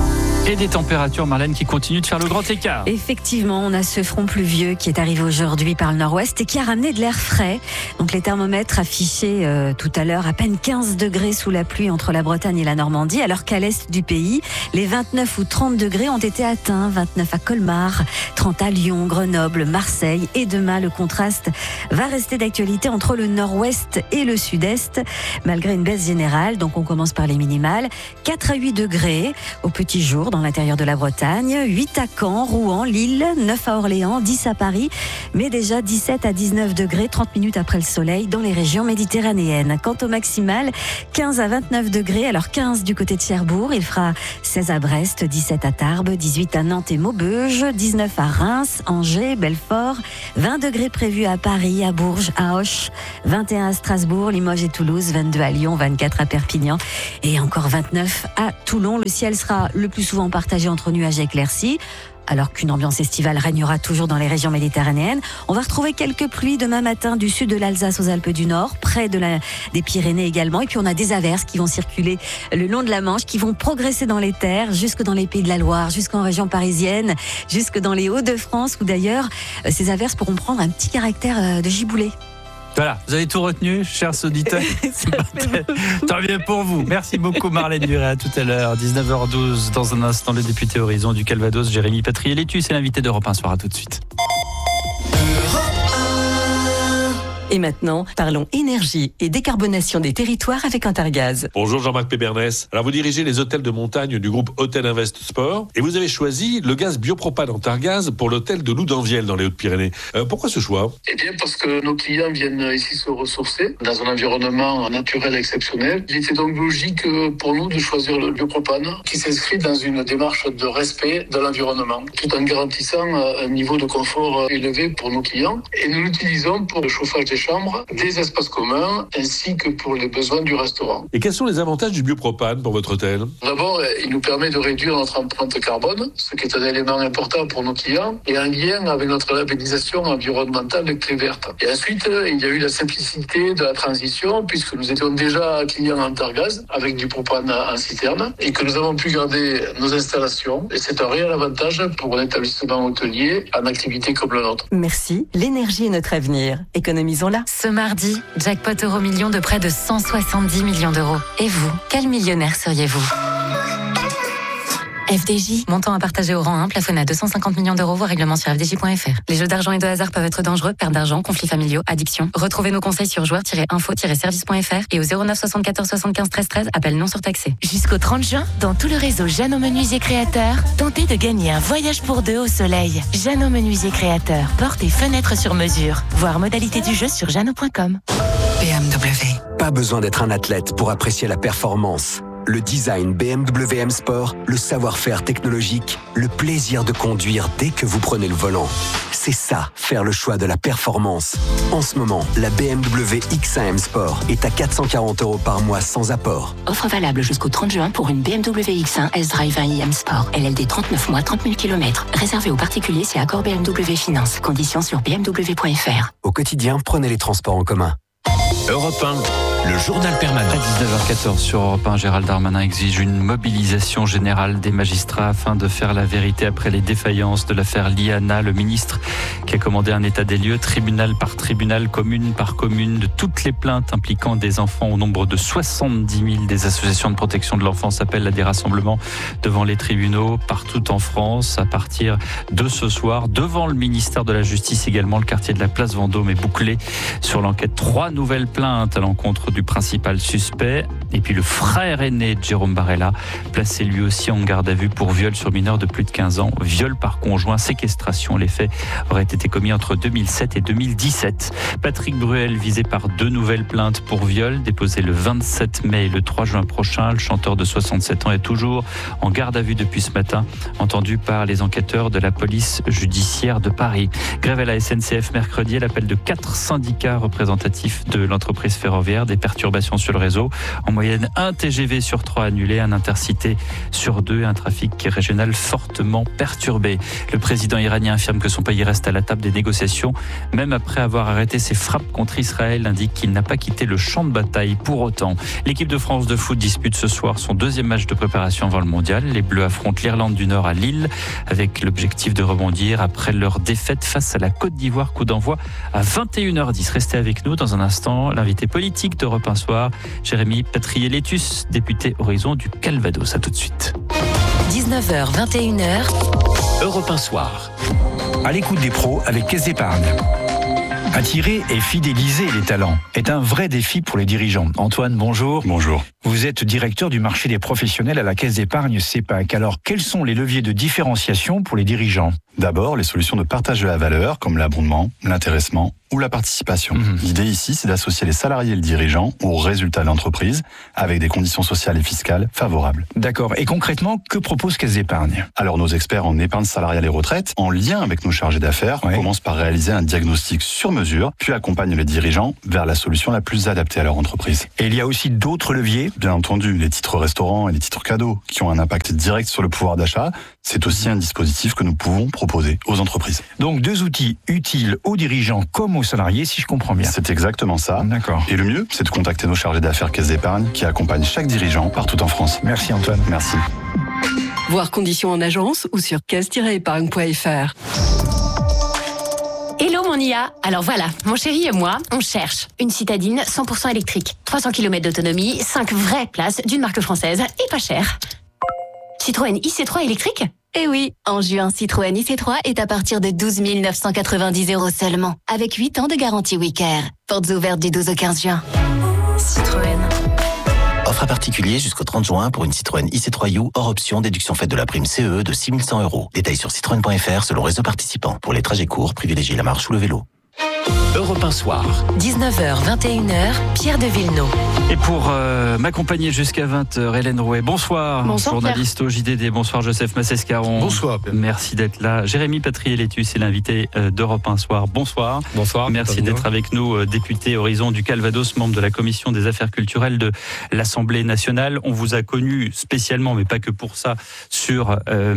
Et des températures, Marlène, qui continuent de faire le grand écart. Effectivement, on a ce front pluvieux qui est arrivé aujourd'hui par le nord-ouest et qui a ramené de l'air frais. Donc les thermomètres affichaient tout à l'heure à peine 15 degrés sous la pluie entre la Bretagne et la Normandie, alors qu'à l'est du pays, les 29 ou 30 degrés ont été atteints. 29 à Colmar, 30 à Lyon, Grenoble, Marseille. Et demain, le contraste va rester d'actualité entre le nord-ouest et le sud-est, malgré une baisse générale. Donc on commence par les minimales. 4 à 8 degrés au petit jour dans l'intérieur de la Bretagne, 8 à Caen, Rouen, Lille, 9 à Orléans, 10 à Paris, mais déjà 17 à 19 degrés, 30 minutes après le soleil dans les régions méditerranéennes. Quant au maximal, 15 à 29 degrés, alors 15 du côté de Cherbourg, il fera 16 à Brest, 17 à Tarbes, 18 à Nantes et Maubeuge, 19 à Reims, Angers, Belfort, 20 degrés prévus à Paris, à Bourges, à Auch, 21 à Strasbourg, Limoges et Toulouse, 22 à Lyon, 24 à Perpignan et encore 29 à Toulon. Le ciel sera le plus souvent partagé entre nuages et éclaircies, alors qu'une ambiance estivale régnera toujours dans les régions méditerranéennes. On va retrouver quelques pluies demain matin du sud de l'Alsace aux Alpes du Nord, près des Pyrénées également. Et puis on a des averses qui vont circuler le long de la Manche, qui vont progresser dans les terres, jusque dans les Pays de la Loire, jusqu'en région parisienne, jusque dans les Hauts-de-France, où d'ailleurs ces averses pourront prendre un petit caractère de giboulée. Voilà, vous avez tout retenu, chers auditeurs. Tant bien pour vous. Merci beaucoup, Marlène Duret. À tout à l'heure, 19h12. Dans un instant, le député Horizon du Calvados, Jérémy Patrielletus, c'est l'invité d'Europe 1 Soir. À tout de suite. Et maintenant, parlons énergie et décarbonation des territoires avec Intergaz. Bonjour Jean-Marc Pébernès. Alors vous dirigez les hôtels de montagne du groupe Hôtel Invest Sport et vous avez choisi le gaz biopropane Intergaz pour l'hôtel de Loudanvielle dans les Hautes-Pyrénées. Pourquoi ce choix ? Eh bien parce que nos clients viennent ici se ressourcer dans un environnement naturel exceptionnel. Il était donc logique pour nous de choisir le biopropane qui s'inscrit dans une démarche de respect de l'environnement tout en garantissant un niveau de confort élevé pour nos clients. Et nous l'utilisons pour le chauffage des chambres, des espaces communs, ainsi que pour les besoins du restaurant. Et quels sont les avantages du biopropane pour votre hôtel ? D'abord, il nous permet de réduire notre empreinte carbone, ce qui est un élément important pour nos clients, et en lien avec notre labellisation environnementale clé verte. Et ensuite, il y a eu la simplicité de la transition, puisque nous étions déjà clients Intergaz, avec du propane en citerne, et que nous avons pu garder nos installations. Et c'est un réel avantage pour un établissement hôtelier en activité comme le nôtre. Merci, l'énergie est notre avenir. Économisons-la. Ce mardi, jackpot Euro-Million de près de 170 millions d'euros. Et vous, quel millionnaire seriez-vous ? FDJ, montant à partager au rang 1, plafonné à 250 millions d'euros, voire règlement sur fdj.fr. Les jeux d'argent et de hasard peuvent être dangereux, perte d'argent, conflits familiaux, addiction. Retrouvez nos conseils sur joueurs-info-service.fr et au 09 74 75 13 13, appel non surtaxé. Jusqu'au 30 juin, dans tout le réseau Jeannot Menuisier Créateur, tentez de gagner un voyage pour deux au soleil. Jeannot Menuisier Créateur, portes et fenêtres sur mesure. Voir modalité du jeu sur jeannot.com. BMW. Pas besoin d'être un athlète pour apprécier la performance. Le design BMW M Sport, le savoir-faire technologique, le plaisir de conduire dès que vous prenez le volant. C'est ça, faire le choix de la performance. En ce moment, la BMW X1 M Sport est à 440 € par mois sans apport. Offre valable jusqu'au 30 juin pour une BMW X1 S-Drive 1i M Sport. LLD 39 mois, 30 000 km. Réservé aux particuliers, c'est accord BMW Finance. Conditions sur bmw.fr. Au quotidien, prenez les transports en commun. Europe 1, le journal permanent. À 19h14 sur Europe 1, Gérald Darmanin exige une mobilisation générale des magistrats afin de faire la vérité après les défaillances de l'affaire Liana. Le ministre qui a commandé un état des lieux, tribunal par tribunal, commune par commune, de toutes les plaintes impliquant des enfants au nombre de 70 000. Des associations de protection de l'enfance appellent à des rassemblements devant les tribunaux partout en France à partir de ce soir. Devant le ministère de la Justice également, le quartier de la Place Vendôme est bouclé sur l'enquête. 3 nouvelles plaintes à l'encontre du principal suspect. Et puis le frère aîné de Jérôme Barella, placé lui aussi en garde à vue pour viol sur mineur de plus de 15 ans. Viol par conjoint, séquestration. Les faits auraient été commis entre 2007 et 2017. Patrick Bruel, visé par 2 nouvelles plaintes pour viol, déposées le 27 mai et le 3 juin prochain. Le chanteur de 67 ans est toujours en garde à vue depuis ce matin, entendu par les enquêteurs de la police judiciaire de Paris. Grève à la SNCF mercredi, l'appel de 4 syndicats représentatifs de l'entreprise ferroviaire, des perturbations sur le réseau. En moyenne, un TGV sur 3 annulé, un intercité sur 2, un trafic régional fortement perturbé. Le président iranien affirme que son pays reste à la table des négociations, même après avoir arrêté ses frappes contre Israël, indique qu'il n'a pas quitté le champ de bataille pour autant. L'équipe de France de foot dispute ce soir son deuxième match de préparation avant le mondial. Les Bleus affrontent l'Irlande du Nord à Lille avec l'objectif de rebondir après leur défaite face à la Côte d'Ivoire. Coup d'envoi à 21h10. Restez avec nous dans un instant. L'invité politique d'Europe 1 Soir, Jérémy Patrier-Létus, député Horizon du Calvados. À tout de suite. 19h, 21h. Europe 1 Soir. À l'écoute des pros avec Caisse d'Épargne. Attirer et fidéliser les talents est un vrai défi pour les dirigeants. Antoine, bonjour. Bonjour. Vous êtes directeur du marché des professionnels à la Caisse d'Épargne CEPAC. Alors, quels sont les leviers de différenciation pour les dirigeants ? D'abord, les solutions de partage de la valeur, comme l'abondement, l'intéressement ou la participation. L'idée ici, c'est d'associer les salariés et le dirigeant aux résultats de l'entreprise avec des conditions sociales et fiscales favorables. D'accord. Et concrètement, que propose Caisse d'Épargne ? Alors, nos experts en épargne salariale et retraite, en lien avec nos chargés d'affaires, commencent par réaliser un diagnostic sur mesure, puis accompagnent les dirigeants vers la solution la plus adaptée à leur entreprise. Et il y a aussi d'autres leviers ? Bien entendu, les titres restaurants et les titres cadeaux, qui ont un impact direct sur le pouvoir d'achat, c'est aussi un dispositif que nous pouvons proposer aux entreprises. Donc 2 outils utiles aux dirigeants comme aux salariés, si je comprends bien. C'est exactement ça. D'accord. Et le mieux, c'est de contacter nos chargés d'affaires Caisse d'Épargne qui accompagnent chaque dirigeant partout en France. Merci Antoine. Merci. Voir conditions en agence ou sur caisse-épargne.fr. Hello mon IA. Alors voilà, mon chéri et moi, on cherche une citadine 100% électrique, 300 km d'autonomie, 5 vraies places d'une marque française et pas cher. Citroën IC3 électrique ? Eh oui, en juin, Citroën IC3 est à partir de 12 990 € seulement, avec 8 ans de garantie WeCare. Portes ouvertes du 12 au 15 juin. Citroën. Offre à particulier jusqu'au 30 juin pour une Citroën IC3U hors option déduction faite de la prime CE de 6 100 €. Détails sur citroën.fr selon réseau participant. Pour les trajets courts, privilégiez la marche ou le vélo. Europe 1 Soir. 19h, 21h, Pierre de Villeneuve. Et pour m'accompagner jusqu'à 20h, Hélène Rouet. Bonsoir. Bonsoir, journaliste au JDD. Bonsoir, Joseph Massescaron. Bonsoir. Merci d'être là. Jérémy Patrier-Létus est l'invité d'Europe 1 Soir. Bonsoir. Bonsoir. Merci d'être avec nous, député Horizon du Calvados, membre de la Commission des Affaires culturelles de l'Assemblée nationale. On vous a connu spécialement, mais pas que pour ça, sur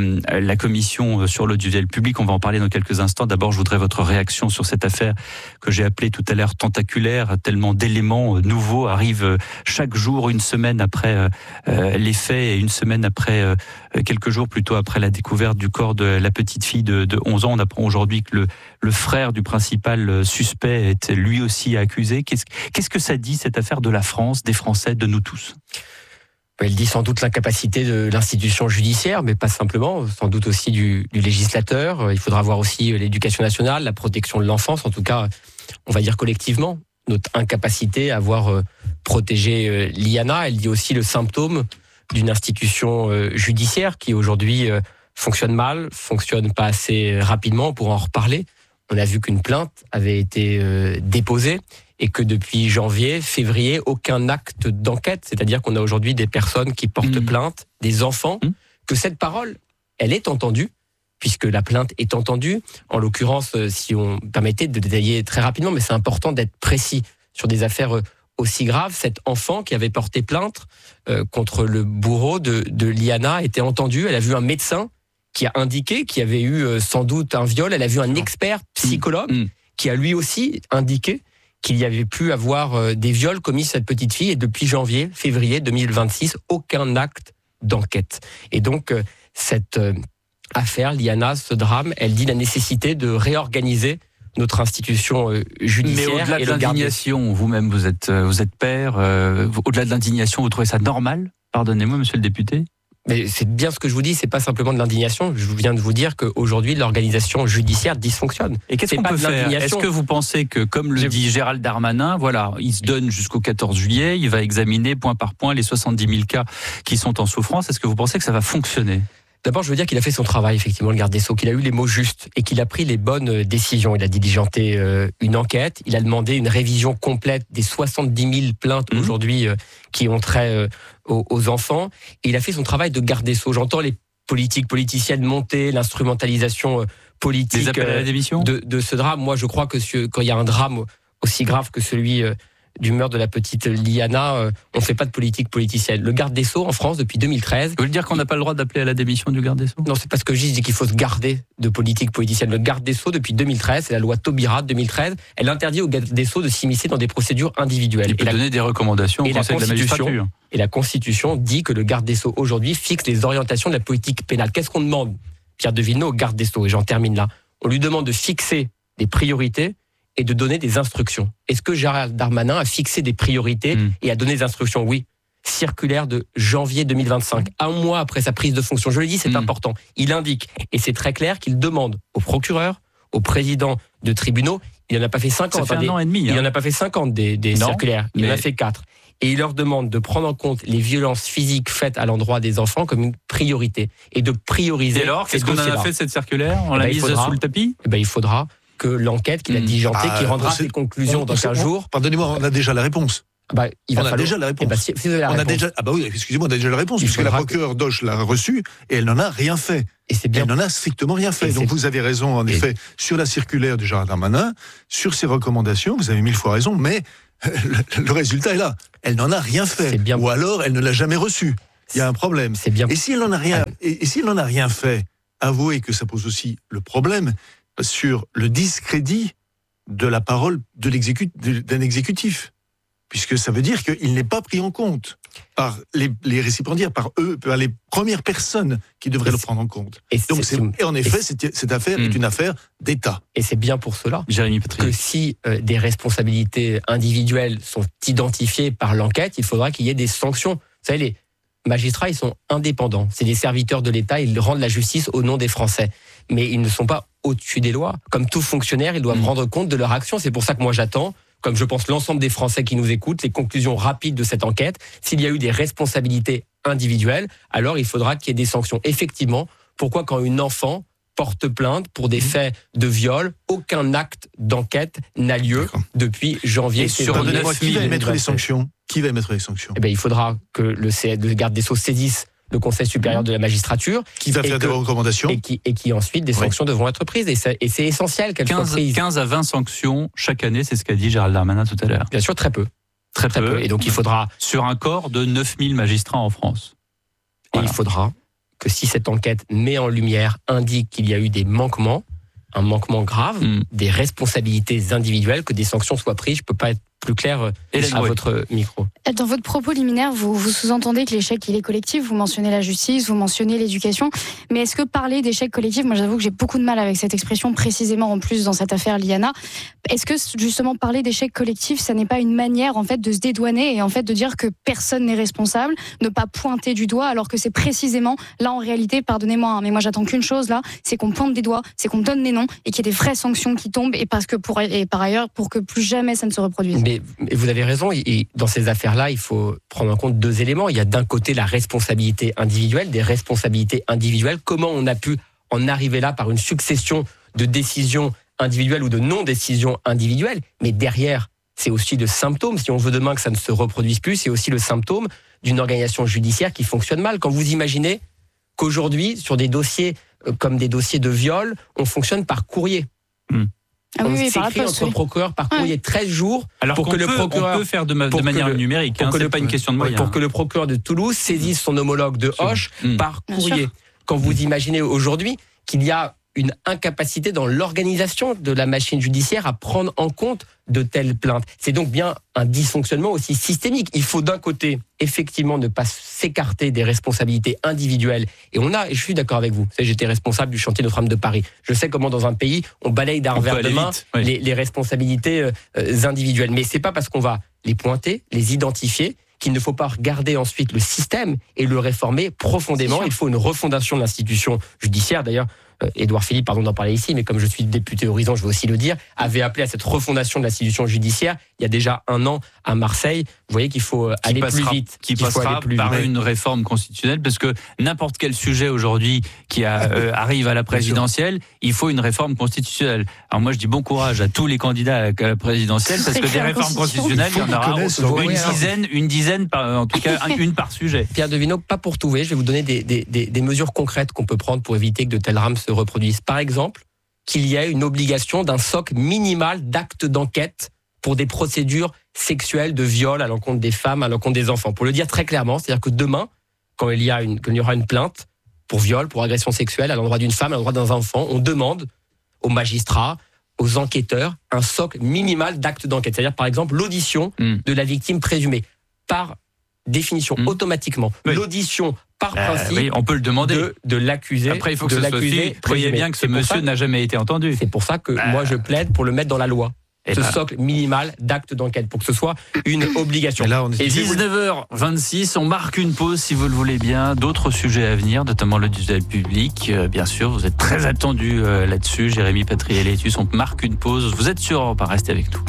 la Commission sur l'audiovisuel public. On va en parler dans quelques instants. D'abord, je voudrais votre réaction sur cette affaire que j'ai appelée tout à l'heure tentaculaire. Tellement d'éléments nouveaux arrivent chaque jour, une semaine après les faits et une semaine après, quelques jours plutôt après la découverte du corps de la petite fille de 11 ans. On apprend aujourd'hui que le frère du principal suspect est lui aussi accusé. Qu'est-ce que ça dit, cette affaire, de la France, des Français, de nous tous ? Elle dit sans doute l'incapacité de l'institution judiciaire, mais pas simplement, sans doute aussi du législateur. Il faudra voir aussi l'éducation nationale, la protection de l'enfance, en tout cas, on va dire collectivement, notre incapacité à avoir protégé l'IANA. Elle dit aussi le symptôme d'une institution judiciaire qui aujourd'hui fonctionne mal, fonctionne pas assez rapidement. Pour en reparler, on a vu qu'une plainte avait été déposée et que depuis janvier, février, aucun acte d'enquête, c'est-à-dire qu'on a aujourd'hui des personnes qui portent plainte, des enfants, que cette parole, elle est entendue, puisque la plainte est entendue. En l'occurrence, si on permettait de détailler très rapidement, mais c'est important d'être précis sur des affaires aussi graves, cet enfant qui avait porté plainte contre le bourreau de Liana était entendu. Elle a vu un médecin qui a indiqué qu'il y avait eu sans doute un viol. Elle a vu un expert psychologue qui a lui aussi indiqué qu'il y avait pu avoir des viols commis sur cette petite fille. Et depuis février 2026, aucun acte d'enquête. Et donc, cette affaire, Liana, ce drame, elle dit la nécessité de réorganiser notre institution judiciaire. Mais au-delà de l'indignation, vous-même, vous êtes père, au-delà de l'indignation, vous trouvez ça normal ? Pardonnez-moi, monsieur le député. Mais c'est bien ce que je vous dis, c'est pas simplement de l'indignation. Je viens de vous dire qu'aujourd'hui, l'organisation judiciaire dysfonctionne. Et qu'est-ce qu'on peut faire ? Est-ce que vous pensez que, comme le dit Gérald Darmanin, voilà, il se donne jusqu'au 14 juillet, il va examiner point par point les 70 000 cas qui sont en souffrance. Est-ce que vous pensez que ça va fonctionner ? D'abord, je veux dire qu'il a fait son travail, effectivement, le garde des Sceaux, qu'il a eu les mots justes et qu'il a pris les bonnes décisions. Il a diligenté une enquête, il a demandé une révision complète des 70 000 plaintes aujourd'hui qui ont trait aux enfants. Et il a fait son travail de garde des Sceaux. J'entends les politiciennes monter, l'instrumentalisation politique à la démission de ce drame. Moi, je crois que quand il y a un drame aussi grave que celui du meurtre de la petite Liana, on ne fait pas de politique politicienne. Le garde des Sceaux en France depuis 2013. Vous voulez dire qu'on n'a pas le droit d'appeler à la démission du garde des Sceaux ? Non, c'est pas ce que je dis qu'il faut se garder de politique politicienne. Le garde des Sceaux depuis 2013, c'est la loi Taubira de 2013, elle interdit au garde des Sceaux de s'immiscer dans des procédures individuelles. Il peut donner des recommandations au Conseil de la magistrature. Et la Constitution dit que le garde des Sceaux aujourd'hui fixe les orientations de la politique pénale. Qu'est-ce qu'on demande, Pierre de Villeneuve, au garde des Sceaux ? Et j'en termine là. On lui demande de fixer des priorités et de donner des instructions. Est-ce que Gérald Darmanin a fixé des priorités et a donné des instructions ? Oui. Circulaire de janvier 2025, un mois après sa prise de fonction. Je l'ai dit, c'est important. Il indique, et c'est très clair, qu'il demande aux procureurs, aux présidents de tribunaux, il n'en a pas fait 50. Ça fait un an et demi. Il n'en a pas fait 50 des circulaires, il en a fait 4. Et il leur demande de prendre en compte les violences physiques faites à l'endroit des enfants comme une priorité. Et de prioriser. Et alors, qu'est-ce qu'on en a fait de cette circulaire ? On l'a mise sous le tapis ? Il faudra que l'enquête qu'il a diligentée, qui rendra ses conclusions dans 15 jours. Pardonnez-moi, on a déjà la réponse. On a déjà la réponse. Si vous avez la réponse. Excusez-moi, on a déjà la réponse, puisque la procureure Doche l'a reçue et elle n'en a rien fait. Elle n'en a strictement rien fait. Donc vous avez raison, en effet, sur la circulaire du Gérald Darmanin, sur ses recommandations, vous avez 1000 fois raison, mais le résultat est là. Elle n'en a rien fait. Ou alors, elle ne l'a jamais reçue. Il y a un problème. Et si elle n'en a rien fait, avouez que ça pose aussi le problème sur le discrédit de la parole d'un exécutif. Puisque ça veut dire qu'il n'est pas pris en compte par les récipiendaires, par eux, par les premières personnes qui devraient le prendre en compte. Et en effet, cette affaire est une affaire d'État. Et c'est bien pour cela que si des responsabilités individuelles sont identifiées par l'enquête, il faudra qu'il y ait des sanctions. Vous savez, les magistrats, ils sont indépendants. C'est des serviteurs de l'État, ils rendent la justice au nom des Français. Mais ils ne sont pas au-dessus des lois. Comme tout fonctionnaire, ils doivent rendre compte de leur action. C'est pour ça que moi j'attends, comme je pense l'ensemble des Français qui nous écoutent, les conclusions rapides de cette enquête. S'il y a eu des responsabilités individuelles, alors il faudra qu'il y ait des sanctions. Effectivement, pourquoi quand une enfant porte plainte pour des faits de viol, aucun acte d'enquête n'a lieu depuis janvier. Et sur 9 000, qui va émettre les sanctions ? Qui va émettre les sanctions ? Il faudra que le garde des Sceaux saisisse le Conseil supérieur de la magistrature. Qui va faire des recommandations. Et qui ensuite, des sanctions devront être prises. Et c'est essentiel qu'elles soient prises. 15 à 20 sanctions chaque année, c'est ce qu'a dit Gérald Darmanin tout à l'heure. Bien sûr, très peu. Très peu. Et donc il faudra... Sur un corps de 9 000 magistrats en France. Voilà. Et il faudra que si cette enquête met en lumière, indique qu'il y a eu des manquements, un manquement grave, des responsabilités individuelles, que des sanctions soient prises. Je ne peux pas être plus clair à votre micro. Dans votre propos liminaire, vous sous-entendez que l'échec, il est collectif. Vous mentionnez la justice, vous mentionnez l'éducation. Mais est-ce que parler d'échec collectif, moi j'avoue que j'ai beaucoup de mal avec cette expression, précisément en plus dans cette affaire Liana. Est-ce que justement parler d'échec collectif, ça n'est pas une manière en fait de se dédouaner et en fait de dire que personne n'est responsable, ne pas pointer du doigt, alors que c'est précisément là en réalité, pardonnez-moi, mais moi j'attends qu'une chose là, c'est qu'on pointe des doigts, c'est qu'on donne des noms et qu'il y ait des vraies sanctions qui tombent et par ailleurs pour que plus jamais ça ne se reproduise. Mais vous avez raison, et dans ces affaires-là, il faut prendre en compte 2 éléments. Il y a d'un côté la responsabilité individuelle, des responsabilités individuelles. Comment on a pu en arriver là par une succession de décisions individuelles ou de non-décisions individuelles. Mais derrière, c'est aussi le symptôme. Si on veut demain que ça ne se reproduise plus, c'est aussi le symptôme d'une organisation judiciaire qui fonctionne mal. Quand vous imaginez qu'aujourd'hui, sur des dossiers comme des dossiers de viol, on fonctionne par courrier. On s'écrit entre procureurs par courrier 13 jours. Alors pour que le procureur, on peut faire de manière numérique, c'est pas une question de moyens. Pour que le procureur de Toulouse saisisse son homologue de Auch par courrier. Quand vous imaginez aujourd'hui qu'il y a une incapacité dans l'organisation de la machine judiciaire à prendre en compte de telles plaintes. C'est donc bien un dysfonctionnement aussi systémique. Il faut d'un côté, effectivement, ne pas s'écarter des responsabilités individuelles. Et je suis d'accord avec vous. Vous savez, j'étais responsable du chantier Notre-Dame de Paris. Je sais comment, dans un pays, on balaye d'un revers de main les responsabilités individuelles. Mais c'est pas parce qu'on va les pointer, les identifier, qu'il ne faut pas regarder ensuite le système et le réformer profondément. Il faut une refondation de l'institution judiciaire. D'ailleurs, Édouard Philippe, pardon d'en parler ici, mais comme je suis député Horizon, je veux aussi le dire, avait appelé à cette refondation de l'institution judiciaire il y a déjà 1 an à Marseille. Vous voyez qu'il faut aller plus vite. Qui passera par une réforme constitutionnelle, parce que n'importe quel sujet aujourd'hui qui arrive à la présidentielle, il faut une réforme constitutionnelle. Alors moi je dis bon courage à tous les candidats à la présidentielle, parce que des réformes constitutionnelles, il y en aura une dizaine en tout cas une par sujet. Pierre de Villeneuve, pas pour tout, je vais vous donner des mesures concrètes qu'on peut prendre pour éviter que de tels drames se reproduisent. Par exemple, qu'il y ait une obligation d'un socle minimal d'actes d'enquête pour des procédures sexuelles de viol à l'encontre des femmes, à l'encontre des enfants. Pour le dire très clairement, c'est-à-dire que demain, quand il y aura une plainte pour viol, pour agression sexuelle à l'endroit d'une femme, à l'endroit d'un enfant, on demande aux magistrats, aux enquêteurs, un socle minimal d'actes d'enquête. C'est-à-dire, par exemple, l'audition de la victime présumée. Par définition, automatiquement. Oui. L'audition, par principe, oui, on peut le demander de l'accusé. Après, il faut que ce soit fait. Voyez bien que ce monsieur n'a jamais été entendu. C'est pour ça que moi, je plaide pour le mettre dans la loi. Ce socle minimal d'actes d'enquête, pour que ce soit une obligation. Et 19h26, on marque une pause si vous le voulez bien. D'autres sujets à venir, notamment le d'usage public. Bien sûr, vous êtes très attendus là-dessus. Jérémy Patriel-Létus, on marque une pause. Vous êtes sur Europe 1, restez avec nous.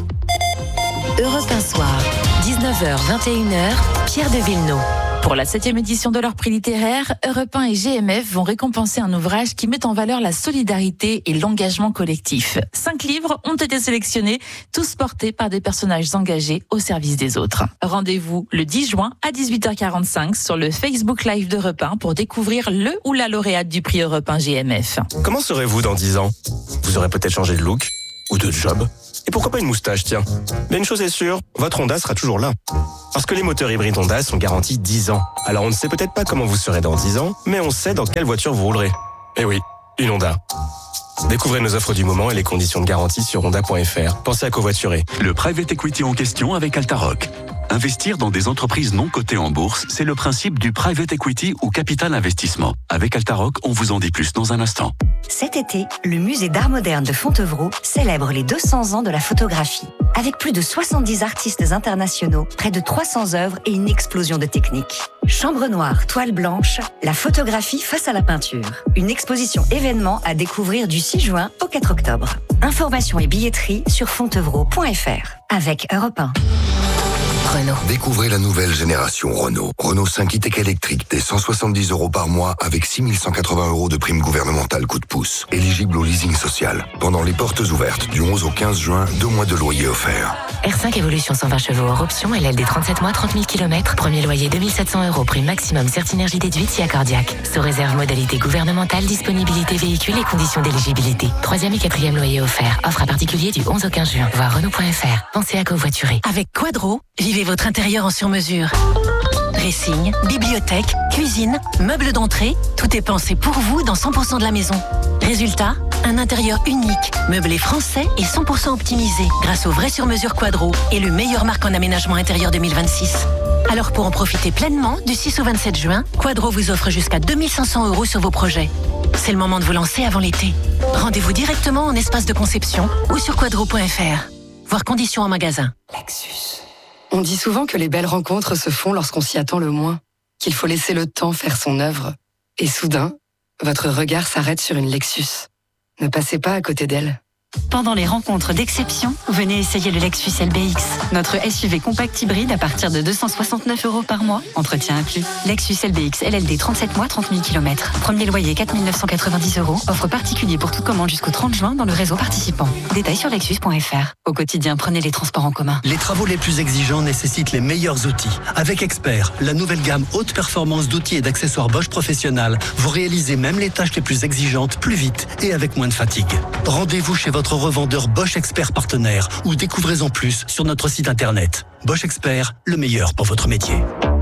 Europe 1 soir, 19h, 21h, Pierre de Villeneuve. Pour la 7e édition de leur prix littéraire, Europe 1 et GMF vont récompenser un ouvrage qui met en valeur la solidarité et l'engagement collectif. 5 livres ont été sélectionnés, tous portés par des personnages engagés au service des autres. Rendez-vous le 10 juin à 18h45 sur le Facebook Live d'Europe 1 pour découvrir le ou la lauréate du prix Europe 1 GMF. Comment serez-vous dans 10 ans ? Vous aurez peut-être changé de look ou de job. Et pourquoi pas une moustache, tiens. Mais une chose est sûre, votre Honda sera toujours là. Parce que les moteurs hybrides Honda sont garantis 10 ans. Alors on ne sait peut-être pas comment vous serez dans 10 ans, mais on sait dans quelle voiture vous roulerez. Eh oui, une Honda. Découvrez nos offres du moment et les conditions de garantie sur honda.fr. Pensez à covoiturer. Le private equity en question avec Altaroc. Investir dans des entreprises non cotées en bourse, c'est le principe du private equity ou capital investissement. Avec Altaroc, on vous en dit plus dans un instant. Cet été, le musée d'art moderne de Fontevraud célèbre les 200 ans de la photographie. Avec plus de 70 artistes internationaux, près de 300 œuvres et une explosion de techniques. Chambre noire, toile blanche, la photographie face à la peinture. Une exposition événement à découvrir du 6 juin au 4 octobre. Informations et billetterie sur fontevraud.fr. Avec Europe 1. Renault. Découvrez la nouvelle génération Renault. Renault 5 e-tech électrique dès 170 € par mois avec 6 180 € de prime gouvernementale coup de pouce. Éligible au leasing social. Pendant les portes ouvertes du 11 au 15 juin, 2 mois de loyer offerts. R5 Evolution 120 chevaux hors option, LLD 37 mois, 30 000 km. Premier loyer 2700 €, prime maximum Certinergie déduite si accordiaque. Sous réserve modalité gouvernementale, disponibilité véhicule et conditions d'éligibilité. 3e et 4e loyer offert. Offre à particulier du 11 au 15 juin. Voir Renault.fr. Pensez à covoiturer. Avec Quadro, vivez votre intérieur en sur-mesure. Dressing, bibliothèque, cuisine, meubles d'entrée, tout est pensé pour vous dans 100% de la maison. Résultat, un intérieur unique, meublé français et 100% optimisé grâce au vrai sur-mesure Quadro et le meilleur marque en aménagement intérieur 2026. Alors pour en profiter pleinement, du 6 au 27 juin, Quadro vous offre jusqu'à 2500 € sur vos projets. C'est le moment de vous lancer avant l'été. Rendez-vous directement en espace de conception ou sur quadro.fr. Voir conditions en magasin. Lexus. On dit souvent que les belles rencontres se font lorsqu'on s'y attend le moins, qu'il faut laisser le temps faire son œuvre. Et soudain, votre regard s'arrête sur une Lexus. Ne passez pas à côté d'elle. Pendant les rencontres d'exception, venez essayer le Lexus LBX. Notre SUV compact hybride à partir de 269 € par mois. Entretien inclus. Lexus LBX LLD 37 mois, 30 000 km. Premier loyer 4 990 €. Offre particulier pour toute commande jusqu'au 30 juin dans le réseau participant. Détails sur lexus.fr. Au quotidien, prenez les transports en commun. Les travaux les plus exigeants nécessitent les meilleurs outils. Avec Expert, la nouvelle gamme haute performance d'outils et d'accessoires Bosch Professionnel, vous réalisez même les tâches les plus exigeantes plus vite et avec moins de fatigue. Rendez-vous chez votre revendeur Bosch Expert partenaire ou découvrez-en plus sur notre site internet. Bosch Expert, le meilleur pour votre métier.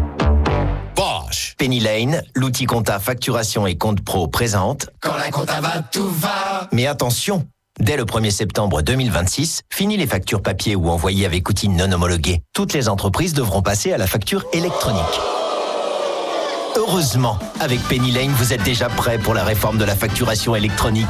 Bosch. Penny Lane, l'outil compta facturation et compte pro présente. Quand la compta va, tout va. Mais attention, dès le 1er septembre 2026, fini les factures papier ou envoyées avec outils non homologués. Toutes les entreprises devront passer à la facture électronique. Heureusement, avec Penny Lane, vous êtes déjà prêt pour la réforme de la facturation électronique.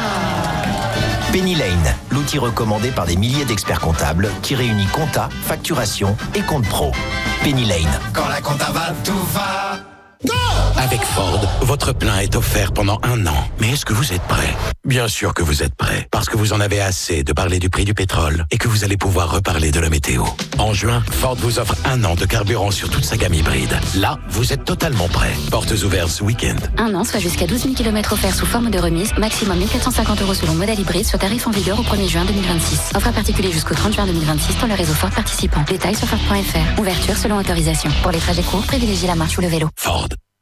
Penny Lane, l'outil recommandé par des milliers d'experts comptables qui réunit compta, facturation et compte pro. Penny Lane. Quand la compta va, tout va. Go! Avec Ford, votre plein est offert pendant 1 an. Mais est-ce que vous êtes prêt? Bien sûr que vous êtes prêt, parce que vous en avez assez de parler du prix du pétrole et que vous allez pouvoir reparler de la météo. En juin, Ford vous offre 1 an de carburant sur toute sa gamme hybride. Là, vous êtes totalement prêt. Portes ouvertes ce week-end. 1 an, soit jusqu'à 12 000 km offerts sous forme de remise, maximum 1 450 € selon modèle hybride, sur tarif en vigueur au 1er juin 2026. Offre à particulier jusqu'au 30 juin 2026 dans le réseau Ford participant. Détails sur Ford.fr. Ouverture selon autorisation. Pour les trajets courts, privilégiez la marche ou le vélo. Ford.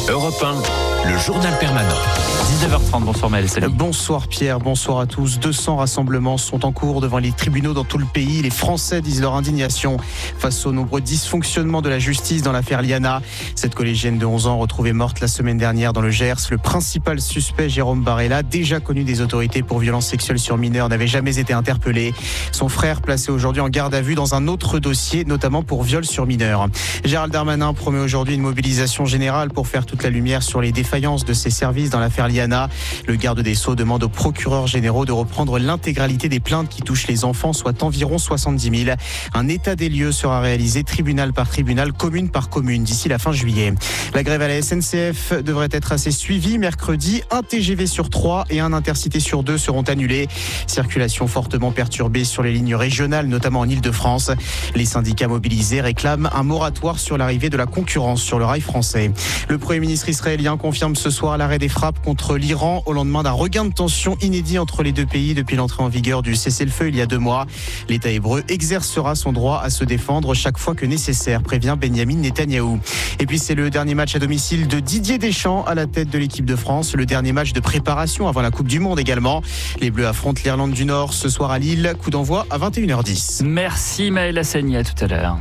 Europe 1, le journal permanent. 19h30, bonsoir Maël, salut. Bonsoir Pierre, bonsoir à tous. 200 rassemblements sont en cours devant les tribunaux dans tout le pays. Les Français disent leur indignation face aux nombreux dysfonctionnements de la justice dans l'affaire Liana. Cette collégienne de 11 ans retrouvée morte la semaine dernière dans le Gers. Le principal suspect, Jérôme Barella, déjà connu des autorités pour violences sexuelles sur mineurs, n'avait jamais été interpellé. Son frère placé aujourd'hui en garde à vue dans un autre dossier, notamment pour viol sur mineurs. Gérald Darmanin promet aujourd'hui une mobilisation générale pour faire toute la lumière sur les défaillances de ses services dans l'affaire Liana. Le garde des Sceaux demande aux procureurs généraux de reprendre l'intégralité des plaintes qui touchent les enfants, soit environ 70 000. Un état des lieux sera réalisé tribunal par tribunal, commune par commune, d'ici la fin juillet. La grève à la SNCF devrait être assez suivie. Mercredi, un TGV sur 3 et un Intercité sur 2 seront annulés. Circulation fortement perturbée sur les lignes régionales, notamment en Ile-de-France. Les syndicats mobilisés réclament un moratoire sur l'arrivée de la concurrence sur le rail français. Le Premier ministre israélien confirme ce soir l'arrêt des frappes contre l'Iran au lendemain d'un regain de tension inédit entre les deux pays depuis l'entrée en vigueur du cessez-le-feu il y a 2 mois. L'État hébreu exercera son droit à se défendre chaque fois que nécessaire, prévient Benyamin Netanyahou. Et puis c'est le dernier match à domicile de Didier Deschamps à la tête de l'équipe de France, le dernier match de préparation avant la Coupe du Monde également. Les Bleus affrontent l'Irlande du Nord ce soir à Lille, coup d'envoi à 21h10. Merci Maël Hassani, à tout à l'heure.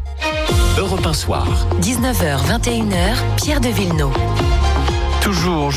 Europe 1 soir. 19h, 21h, Pierre de Villeneuve. Toujours